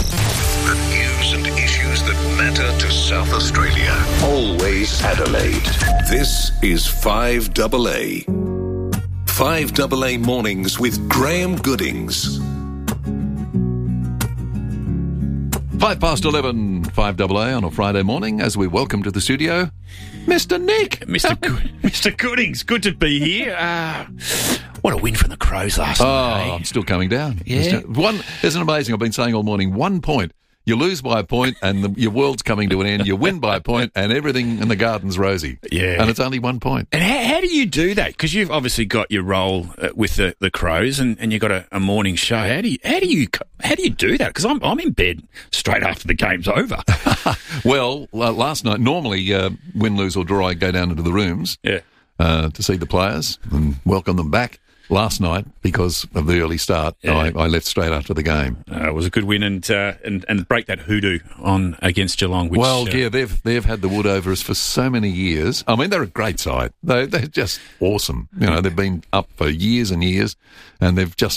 Speaker 4: The news and issues that matter to South Australia. Always Adelaide. This is five A A. five A A Mornings with Graham Goodings.
Speaker 1: Five past eleven, five A A on a Friday morning as we welcome to the studio Mister Nick.
Speaker 12: Mister Go- Mister Goodings, good to be here. Uh, what a win from the Crows last
Speaker 1: oh,
Speaker 12: night.
Speaker 1: Oh, I'm still coming down.
Speaker 12: Yeah.
Speaker 1: Still, one, isn't it amazing? I've been saying all morning, one point. You lose by a point and the, your world's coming to an end. You win by a point and everything in the garden's rosy.
Speaker 12: Yeah.
Speaker 1: And it's only one point.
Speaker 12: And how, how do you do that? Because you've obviously got your role uh, with the, the Crows and, and you've got a, a morning show. How do you how do you how do you do that? Because I'm I'm in bed straight after the game's over.
Speaker 1: Well, uh, last night normally uh, win, lose or draw, I go down into the rooms.
Speaker 12: Yeah.
Speaker 1: Uh, to see the players and welcome them back. Last night, because of the early start, yeah. I, I left straight after the game.
Speaker 12: Uh, it was a good win and uh, and and break that hoodoo on against Geelong. Which,
Speaker 1: well,
Speaker 12: uh,
Speaker 1: yeah, they've they've had the wood over us for so many years. I mean, they're a great side. They they're just awesome. You know, they've been up for years and years, and they've just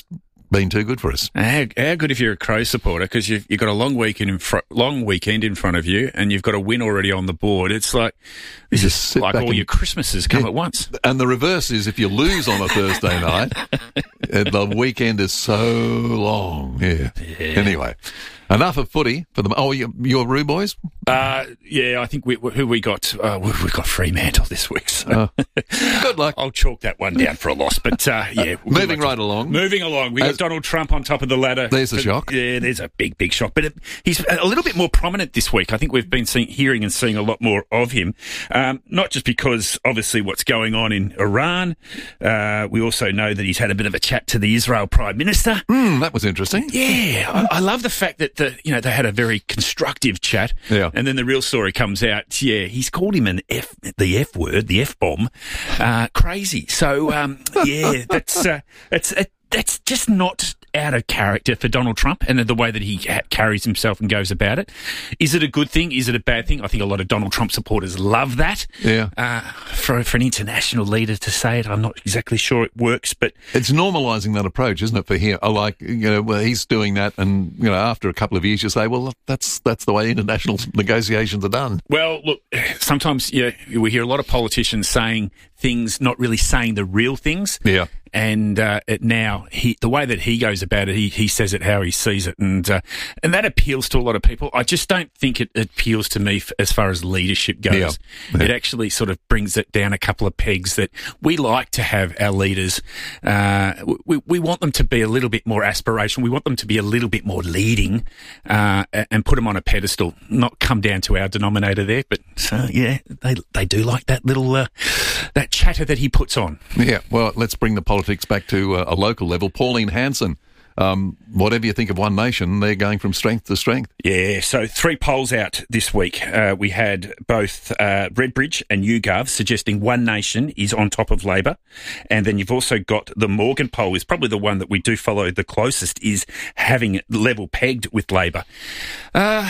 Speaker 1: been too good for us.
Speaker 12: How, how good if you're a Crows supporter, because you've, you've got a long weekend in fr- long weekend in front of you, and you've got a win already on the board. It's like this
Speaker 1: You
Speaker 12: is
Speaker 1: just sit
Speaker 12: like
Speaker 1: back
Speaker 12: all
Speaker 1: and-
Speaker 12: your Christmases come
Speaker 1: Yeah.
Speaker 12: at once.
Speaker 1: And the reverse is if you lose on a Thursday night, uh, the weekend is so long. Yeah. Anyway, enough of footy for them. Oh, your, your Roo boys?
Speaker 12: Uh, yeah, I think we, who we got, uh, we- we've got Fremantle this week. So
Speaker 1: good luck.
Speaker 12: I'll chalk that one down for a loss. But uh, yeah, good
Speaker 1: Moving
Speaker 12: luck.
Speaker 1: right along.
Speaker 12: Moving along, we got
Speaker 1: As-
Speaker 12: Donald Trump on top of the ladder.
Speaker 1: There's a
Speaker 12: But,
Speaker 1: shock.
Speaker 12: Yeah, there's a big, big shock. But it, he's a little bit more prominent this week. I think we've been seeing, hearing and seeing a lot more of him. Um, not just because, obviously, what's going on in Iran. Uh, we also know that he's had a bit of a chat to the Israel Prime Minister.
Speaker 1: Mm, that was interesting.
Speaker 12: Yeah, I, I love the fact that the you know they had a very constructive chat.
Speaker 1: Yeah.
Speaker 12: And then the real story comes out. Yeah, he's called him an F, the F word, the F bomb, uh, crazy. So um, yeah, that's uh, that's uh, that's just not out of character for Donald Trump and the way that he ha- carries himself and goes about it. Is it a good thing? Is it a bad thing? I think a lot of Donald Trump supporters love that.
Speaker 1: Yeah.
Speaker 12: Uh, for for an international leader to say it, I'm not exactly sure it works, but
Speaker 1: It's normalising that approach, isn't it, for him? I like, you know, well, he's doing that, and, you know, after a couple of years you say, well, that's that's the way international negotiations are done.
Speaker 12: Well, look, sometimes yeah, we hear a lot of politicians saying things, not really saying the real things.
Speaker 1: Yeah.
Speaker 12: And uh, it now, he, the way that he goes about it, he, he says it how he sees it, and uh, and that appeals to a lot of people. I just don't think it, it appeals to me f- as far as leadership goes.
Speaker 1: Yeah. Yeah.
Speaker 12: It actually sort of brings it down a couple of pegs that we like to have our leaders. Uh, we, we want them to be a little bit more aspirational. We want them to be a little bit more leading, uh, and put them on a pedestal, not come down to our denominator there. But uh, yeah, they they do like that little uh, that chatter that he puts on.
Speaker 1: Yeah, well, let's bring the politics back to uh, a local level. Pauline Hanson, um, whatever you think of One Nation, they're going from strength to strength.
Speaker 12: Yeah, so three polls out this week. Uh, we had both uh, Redbridge and YouGov suggesting One Nation is on top of Labor. And then you've also got the Morgan poll is probably the one that we do follow the closest, is having it level pegged with Labor. Uh,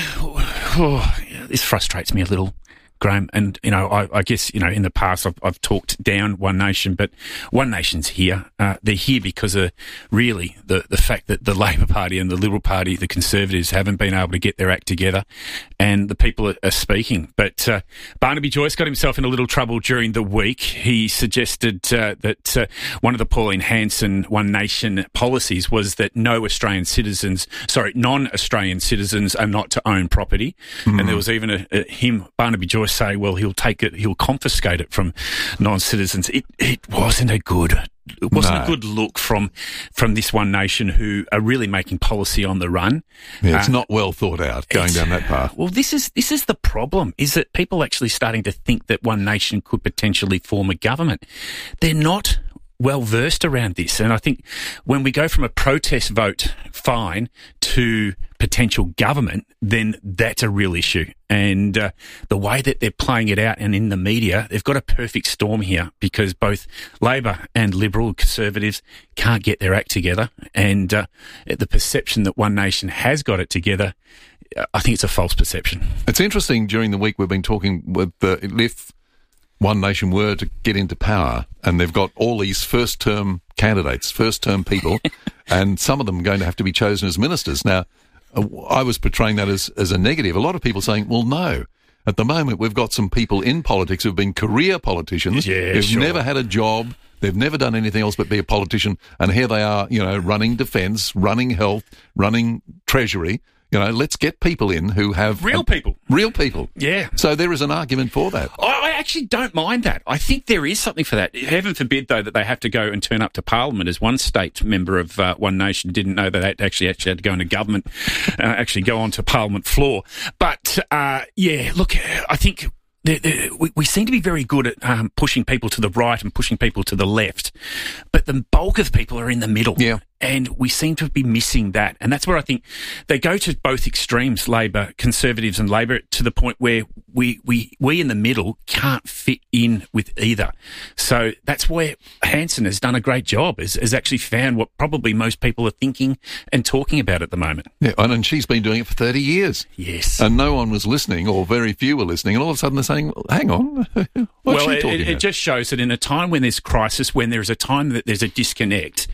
Speaker 12: oh, this frustrates me a little, Graham, and, you know, I, I guess, you know, in the past I've, I've talked down One Nation, but One Nation's here. Uh, they're here because of really the, the fact that the Labor Party and the Liberal Party, the Conservatives, haven't been able to get their act together, and the people are, are speaking. But uh, Barnaby Joyce got himself in a little trouble during the week. He suggested uh, that uh, one of the Pauline Hanson One Nation policies was that no Australian citizens, sorry, non-Australian citizens are not to own property.
Speaker 1: Mm.
Speaker 12: And there was even a, a, him, Barnaby Joyce, say, well, he'll take it, he'll confiscate it from non-citizens. It it wasn't a good, it wasn't
Speaker 1: No.
Speaker 12: a good look from from this One Nation who are really making policy on the run.
Speaker 1: Yeah, it's
Speaker 12: Uh,
Speaker 1: not well thought out going down that path.
Speaker 12: Well, this is this is the problem, is that people are actually starting to think that One Nation could potentially form a government. They're not well versed around this, and I think when we go from a protest vote fine to potential government, then that's a real issue. And uh, the way that they're playing it out and in the media, they've got a perfect storm here, because both Labor and Liberal Conservatives can't get their act together, and uh, the perception that One Nation has got it together, I think it's a false perception.
Speaker 1: It's interesting, during the week we've been talking with uh, if One Nation were to get into power, and they've got all these first-term candidates, first-term people, and some of them are going to have to be chosen as ministers. Now, uh, I was portraying that as, as a negative. A lot of people saying, well, no. At the moment, we've got some people in politics who've been career politicians,
Speaker 12: Yeah,
Speaker 1: who've
Speaker 12: sure.
Speaker 1: never had a job, they've never done anything else but be a politician, and here they are, you know, running defence, running health, running treasury. You know, let's get people in who have...
Speaker 12: Real
Speaker 1: uh,
Speaker 12: people.
Speaker 1: Real people.
Speaker 12: Yeah.
Speaker 1: So there is an argument for that.
Speaker 12: I I actually don't mind that. I think there is something for that. Heaven forbid, though, that they have to go and turn up to Parliament. As one state member of uh, One Nation didn't know that they actually actually had to go into government, uh, actually go onto Parliament floor. But, uh, yeah, look, I think... They're, they're, we, we seem to be very good at um, pushing people to the right and pushing people to the left, but the bulk of people are in the middle.
Speaker 1: Yeah.
Speaker 12: And we seem to be missing that. And that's where I think they go to both extremes, Labor, Conservatives and Labor, to the point where we, we, we in the middle can't fit in with either. So that's where Hanson has done a great job, has, has actually found what probably most people are thinking and talking about at the moment.
Speaker 1: Yeah, and, and she's been doing it for thirty years.
Speaker 12: Yes.
Speaker 1: And no one was listening, or very few were listening, and all of a sudden they're saying, hang on, what's
Speaker 12: well,
Speaker 1: she
Speaker 12: it,
Speaker 1: talking
Speaker 12: it,
Speaker 1: about?
Speaker 12: it just shows that in a time when there's crisis, when there's a time that there's a disconnect,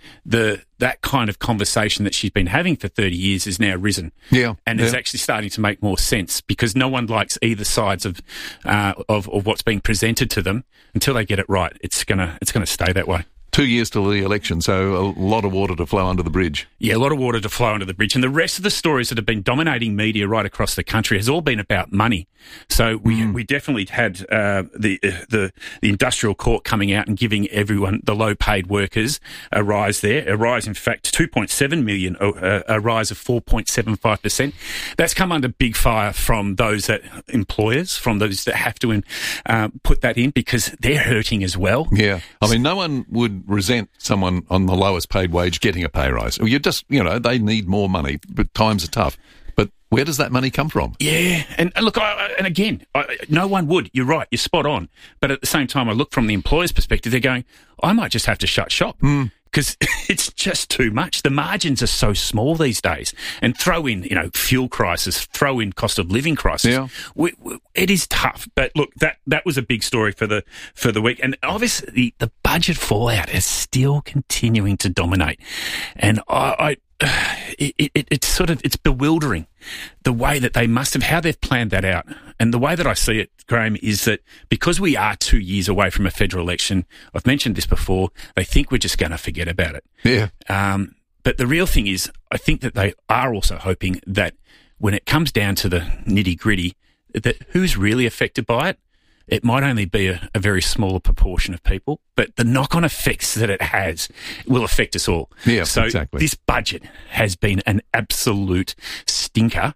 Speaker 12: the that kind of conversation that she's been having for thirty years is now risen.
Speaker 1: Yeah.
Speaker 12: And
Speaker 1: yeah.
Speaker 12: is actually starting to make more sense because no one likes either sides of, uh, of, of what's being presented to them until they get it right. It's gonna, it's gonna stay that way.
Speaker 1: Two years till the election, so a lot of water to flow under the bridge.
Speaker 12: Yeah, a lot of water to flow under the bridge. And the rest of the stories that have been dominating media right across the country has all been about money. So we mm. we definitely had uh, the, uh, the the industrial court coming out and giving everyone, the low-paid workers, a rise there. A rise, in fact, two point seven million, uh, a rise of four point seven five percent. That's come under big fire from those that employers, from those that have to uh, put that in because they're hurting as well.
Speaker 1: Yeah. I mean, no one would resent someone on the lowest paid wage getting a pay rise. You just, you know, they need more money, but times are tough. But where does that money come from?
Speaker 12: Yeah, and look, I, and again, I, no one would. You're right, you're spot on. But at the same time, I look from the employer's perspective, they're going, I might just have to shut shop.
Speaker 1: Mm.
Speaker 12: Because it's just too much. The margins are so small these days. And throw in, you know, fuel crisis, throw in cost of living crisis.
Speaker 1: Yeah.
Speaker 12: We, we, it is tough. But look, that, that was a big story for the for the week. And obviously the, the budget fallout is still continuing to dominate. And I, I it, it, it's sort of, it's bewildering the way that they must have, how they've planned that out. And the way that I see it, Graham, is that because we are two years away from a federal election, I've mentioned this before, they think we're just going to forget about it.
Speaker 1: Yeah.
Speaker 12: Um, but the real thing is, I think that they are also hoping that when it comes down to the nitty gritty, that who's really affected by it, it might only be a, a very smaller proportion of people, but the knock-on effects that it has will affect us all.
Speaker 1: Yeah,
Speaker 12: so
Speaker 1: exactly.
Speaker 12: This budget has been an absolute stinker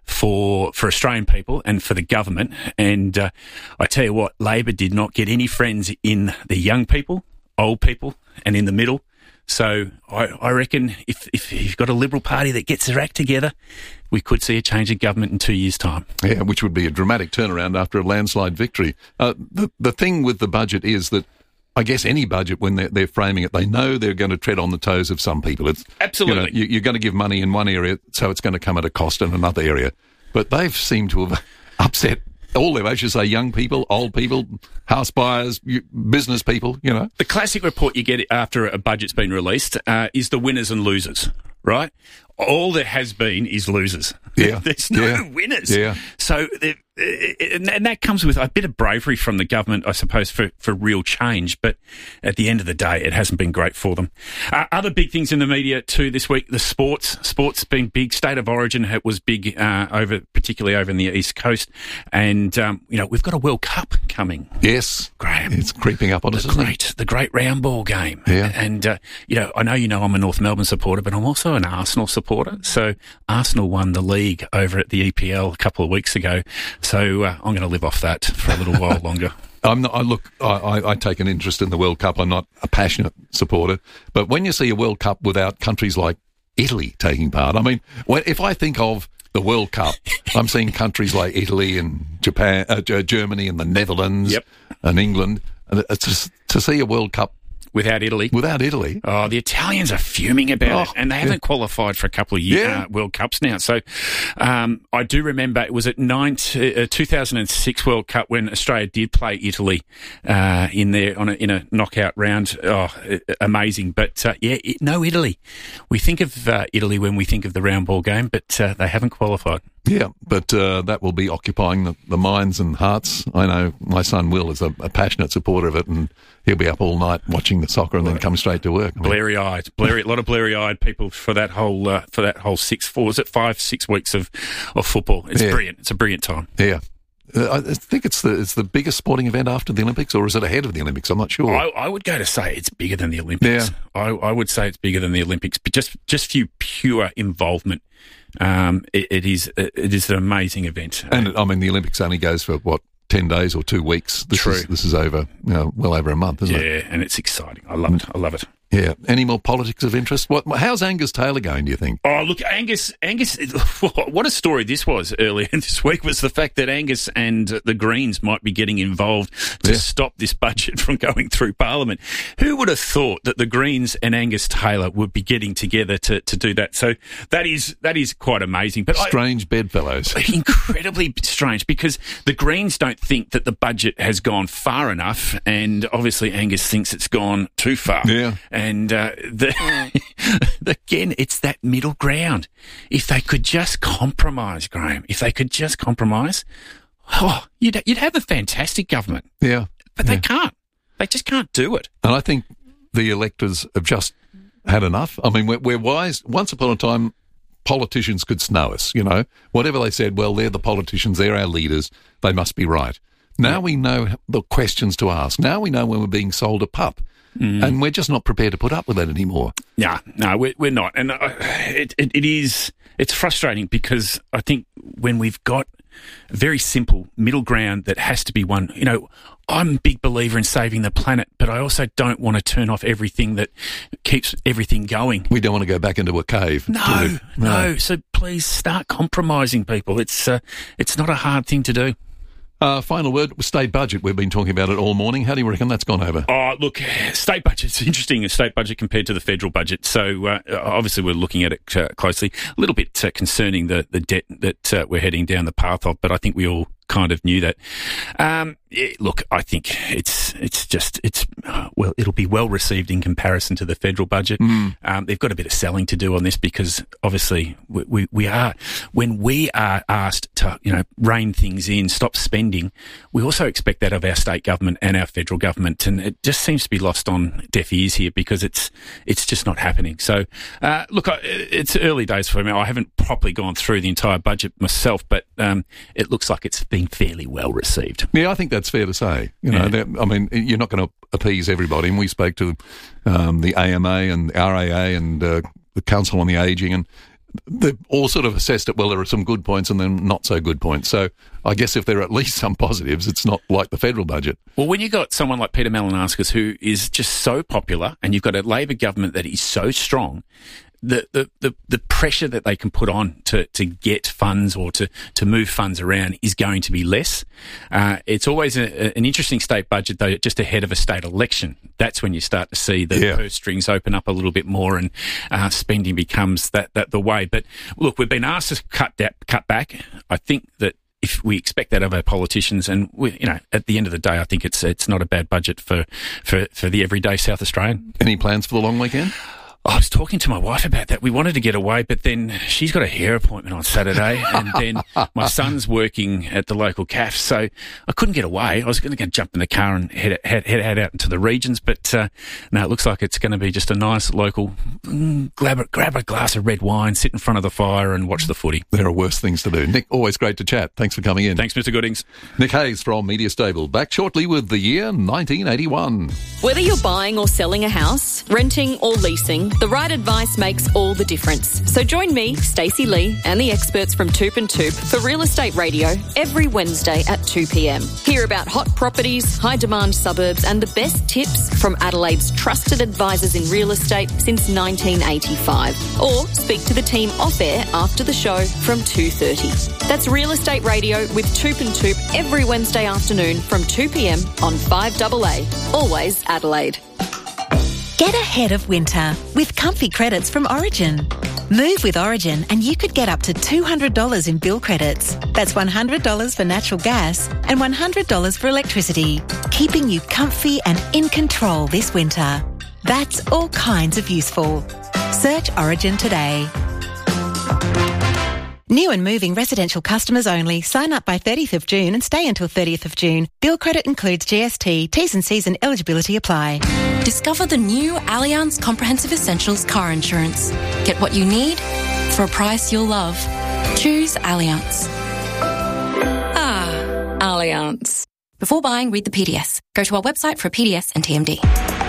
Speaker 12: for for Australian people and for the government. And uh, I tell you what, Labor did not get any friends in the young people, old people, and in the middle. So I, I reckon if, if you've got a Liberal Party that gets their act together, we could see a change of government in two years' time.
Speaker 1: Yeah, which would be a dramatic turnaround after a landslide victory. Uh, the, the thing with the budget is that I guess any budget, when they're, they're framing it, they know they're going to tread on the toes of some people. It's,
Speaker 12: Absolutely.
Speaker 1: You know, you, you're going to give money in one area, so it's going to come at a cost in another area. But they've seemed to have upset all their, I should say, young people, old people, house buyers, business people, you know.
Speaker 12: The classic report you get after a budget's been released uh, is the winners and losers, right? All there has been is losers.
Speaker 1: Yeah.
Speaker 12: There's no
Speaker 1: yeah.
Speaker 12: winners.
Speaker 1: Yeah.
Speaker 12: So, and that comes with a bit of bravery from the government, I suppose, for, for real change. But at the end of the day, it hasn't been great for them. Uh, other big things in the media too this week: the sports. Sports been big. State of Origin it was big uh, over, particularly over in the East Coast, and um, you know we've got a World Cup coming.
Speaker 1: Yes,
Speaker 12: Graham,
Speaker 1: it's creeping up on us.
Speaker 12: The great, the great round ball game.
Speaker 1: Yeah,
Speaker 12: and uh, you know I know you know I'm a North Melbourne supporter, but I'm also an Arsenal supporter. So Arsenal won the league over at the E P L a couple of weeks ago. So uh, I'm going to live off that for a little while longer.
Speaker 1: I'm not, I look, I, I, I take an interest in the World Cup. I'm not a passionate supporter, but when you see a World Cup without countries like Italy taking part, I mean, when, if I think of the World Cup, I'm seeing countries like Italy and Japan, uh, Germany and the Netherlands
Speaker 12: yep.
Speaker 1: and England, and it's just, to see a World Cup
Speaker 12: without Italy.
Speaker 1: Without Italy.
Speaker 12: Oh, the Italians are fuming about
Speaker 1: oh,
Speaker 12: it, and they haven't
Speaker 1: yeah.
Speaker 12: qualified for a couple of year,
Speaker 1: yeah.
Speaker 12: uh, World Cups now. So um, I do remember it was at nine, uh, two thousand six World Cup when Australia did play Italy uh, in there on a, in a knockout round. Oh, amazing. But uh, yeah, it, no Italy. We think of uh, Italy when we think of the round ball game, but uh, they haven't qualified.
Speaker 1: Yeah, but uh, that will be occupying the, the minds and hearts. I know my son Will is a, a passionate supporter of it, and he'll be up all night watching the soccer and then come straight to work. I mean,
Speaker 12: blurry-eyed, blurry, a lot of blurry-eyed people for that whole uh, for that whole six, four, was it five, six weeks of, of football? It's
Speaker 1: yeah.
Speaker 12: brilliant. It's a brilliant time.
Speaker 1: Yeah. Uh, I think it's the it's the biggest sporting event after the Olympics, or is it ahead of the Olympics? I'm not sure.
Speaker 12: I, I would go to say it's bigger than the Olympics.
Speaker 1: Yeah.
Speaker 12: I, I would say it's bigger than the Olympics, but just just for pure involvement. Um, it, it is it is an amazing event,
Speaker 1: and I mean the Olympics only goes for what ten days or two weeks. This
Speaker 12: True.
Speaker 1: Is, this is over, you know, well over a month, isn't
Speaker 12: yeah,
Speaker 1: it?
Speaker 12: Yeah, and it's exciting. I love it. I love it.
Speaker 1: Yeah. Any more politics of interest? What? How's Angus Taylor going, do you think?
Speaker 12: Oh, look, Angus, Angus, what a story this was earlier this week was the fact that Angus and the Greens might be getting involved to
Speaker 1: yeah.
Speaker 12: stop this budget from going through Parliament. Who would have thought that the Greens and Angus Taylor would be getting together to, to do that? So that is that is quite amazing. But
Speaker 1: Strange
Speaker 12: I,
Speaker 1: bedfellows.
Speaker 12: Incredibly strange, because the Greens don't think that the budget has gone far enough, and obviously Angus thinks it's gone too far.
Speaker 1: Yeah.
Speaker 12: And uh, the, again, it's that middle ground. If they could just compromise, Graham, if they could just compromise, oh, you'd, you'd have a fantastic government.
Speaker 1: Yeah.
Speaker 12: But
Speaker 1: yeah.
Speaker 12: they can't. They just can't do it.
Speaker 1: And I think the electors have just had enough. I mean, we're, we're wise. Once upon a time, politicians could snow us, you know. Whatever they said, well, they're the politicians, they're our leaders, they must be right. Now yeah. we know the questions to ask. Now we know when we're being sold a pup. Mm. And we're just not prepared to put up with that anymore.
Speaker 12: No, no, we're, we're not. And uh, it, it, it is, it's frustrating because I think when we've got a very simple middle ground that has to be one, you know, I'm a big believer in saving the planet, but I also don't want to turn off everything that keeps everything going.
Speaker 1: We don't want to go back into a cave.
Speaker 12: No, no. no. So please start compromising, people. It's uh, it's not a hard thing to do.
Speaker 1: Uh, final word, state budget. We've been talking about it all morning. How do you reckon that's gone over?
Speaker 12: Oh, look, state budget's interesting, a state budget compared to the federal budget. So uh, obviously we're looking at it uh, closely. A little bit uh, concerning the, the debt that uh, we're heading down the path of, but I think we all kind of knew that. Um, yeah, look, I think it's it's just, it's uh, well, it'll be well received in comparison to the federal budget.
Speaker 1: Mm.
Speaker 12: Um, they've got a bit of selling to do on this because obviously we, we, we are, when we are asked to, you know, rein things in, stop spending, we also expect that of our state government and our federal government. And it just seems to be lost on deaf ears here because it's, it's just not happening. So, uh, look, I, it's early days for me. I haven't properly gone through the entire budget myself, but um, it looks like it's been fairly well received.
Speaker 1: Yeah, I think that's fair to say. You know,
Speaker 12: Yeah.
Speaker 1: I mean, you're not going to appease everybody. And we spoke to um, the A M A and the R A A and uh, the Council on the Ageing, and they've all sort of assessed it. Well, there are some good points and then not so good points. So I guess if there are at least some positives, it's not like the federal budget.
Speaker 12: Well, when you've got someone like Peter Malinauskas who is just so popular and you've got a Labor government that is so strong, the, the, the, the pressure that they can put on to, to get funds or to, to move funds around is going to be less. Uh, it's always a, an interesting state budget, though, just ahead of a state election. That's when you start to see the
Speaker 1: Yeah.
Speaker 12: purse strings open up a little bit more and uh, spending becomes that, that the way. But look, we've been asked to cut that, cut back. I think that if we expect that of our politicians, and we, you know, at the end of the day, I think it's it's not a bad budget for, for, for the everyday South Australian.
Speaker 1: Any plans for the long weekend?
Speaker 12: I was talking to my wife about that. We wanted to get away, but then she's got a hair appointment on Saturday, and then my son's working at the local cafe, so I couldn't get away. I was going to go jump in the car and head head, head out into the regions, but uh, no, it looks like it's going to be just a nice local mm, grab, a, grab a glass of red wine, sit in front of the fire and watch the footy.
Speaker 1: There are worse things to do. Nick, always great to chat. Thanks for coming in.
Speaker 12: Thanks, Mister Goodings.
Speaker 1: Nick Hayes from Media Stable. Back shortly with the year nineteen eighty-one.
Speaker 3: Whether you're buying or selling a house, renting or leasing, the right advice makes all the difference. So join me, Stacey Lee, and the experts from Toop and Toop for Real Estate Radio every Wednesday at two p.m. Hear about hot properties, high-demand suburbs, and the best tips from Adelaide's trusted advisors in real estate since nineteen eighty-five. Or speak to the team off-air after the show from two thirty. That's Real Estate Radio with Toop and Toop every Wednesday afternoon from two p.m. on five double A. Always Adelaide.
Speaker 2: Get ahead of winter with comfy credits from Origin. Move with Origin and you could get up to two hundred dollars in bill credits. That's one hundred dollars for natural gas and one hundred dollars for electricity, keeping you comfy and in control this winter. That's all kinds of useful. Search Origin today. New and moving residential customers only. Sign up by thirtieth of June and stay until thirtieth of June. Bill credit includes G S T. T's and C's and eligibility apply.
Speaker 14: Discover the new Allianz Comprehensive Essentials car insurance. Get what you need for a price you'll love. Choose Allianz.
Speaker 3: Ah, Allianz.
Speaker 14: Before buying, read the P D S. Go to our website for a P D S and T M D.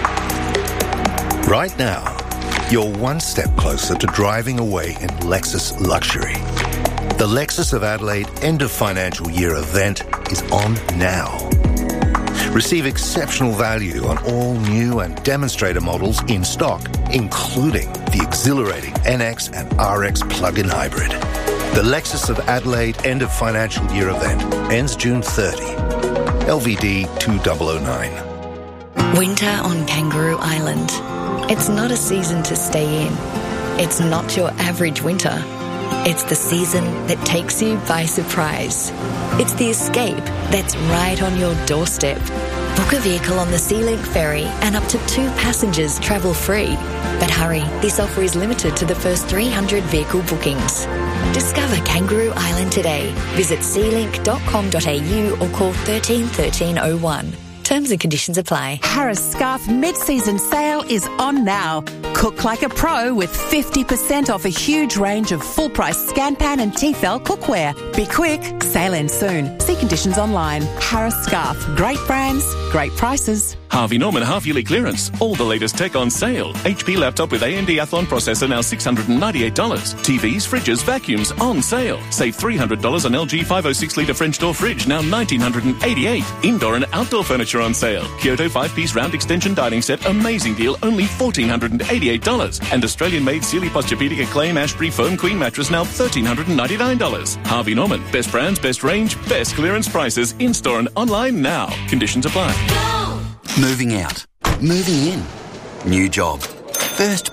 Speaker 15: Right now, you're one step closer to driving away in Lexus luxury. The Lexus of Adelaide end of financial year event is on now. Receive exceptional value on all new and demonstrator models in stock, including the exhilarating N X and R X plug-in hybrid. The Lexus of Adelaide end of financial year event ends June thirtieth. L V D two thousand nine.
Speaker 16: Winter on Kangaroo Island. It's not a season to stay in. It's not your average winter. It's the season that takes you by surprise. It's the escape that's right on your doorstep. Book a vehicle on the SeaLink ferry and up to two passengers travel free. But hurry, this offer is limited to the first three hundred vehicle bookings. Discover Kangaroo Island today. Visit sealink dot com dot a u or call thirteen thirteen oh one. Terms and conditions apply.
Speaker 5: Harris Scarf mid-season sale is on now. Cook like a pro with fifty percent off a huge range of full-price Scanpan and Tefal cookware. Be quick, sale ends soon. See conditions online. Harris Scarf. Great brands, great prices.
Speaker 6: Harvey Norman half-yearly clearance. All the latest tech on sale. H P laptop with A M D Athlon processor now six hundred ninety-eight dollars. T Vs, fridges, vacuums on sale. Save three hundred dollars on L G five oh six litre French door fridge now one thousand nine hundred eighty-eight dollars. Indoor and outdoor furniture on sale. Kyoto five-piece round extension dining set, amazing deal, only one thousand four hundred eighty-eight dollars. And Australian-made Sealy Posturepedic Acclaim Ashbury Foam Queen mattress now one thousand three hundred ninety-nine dollars. Harvey Norman. Best brands, best range, best clearance prices. In-store and online now. Conditions apply.
Speaker 7: Moving out. Moving in. New job. First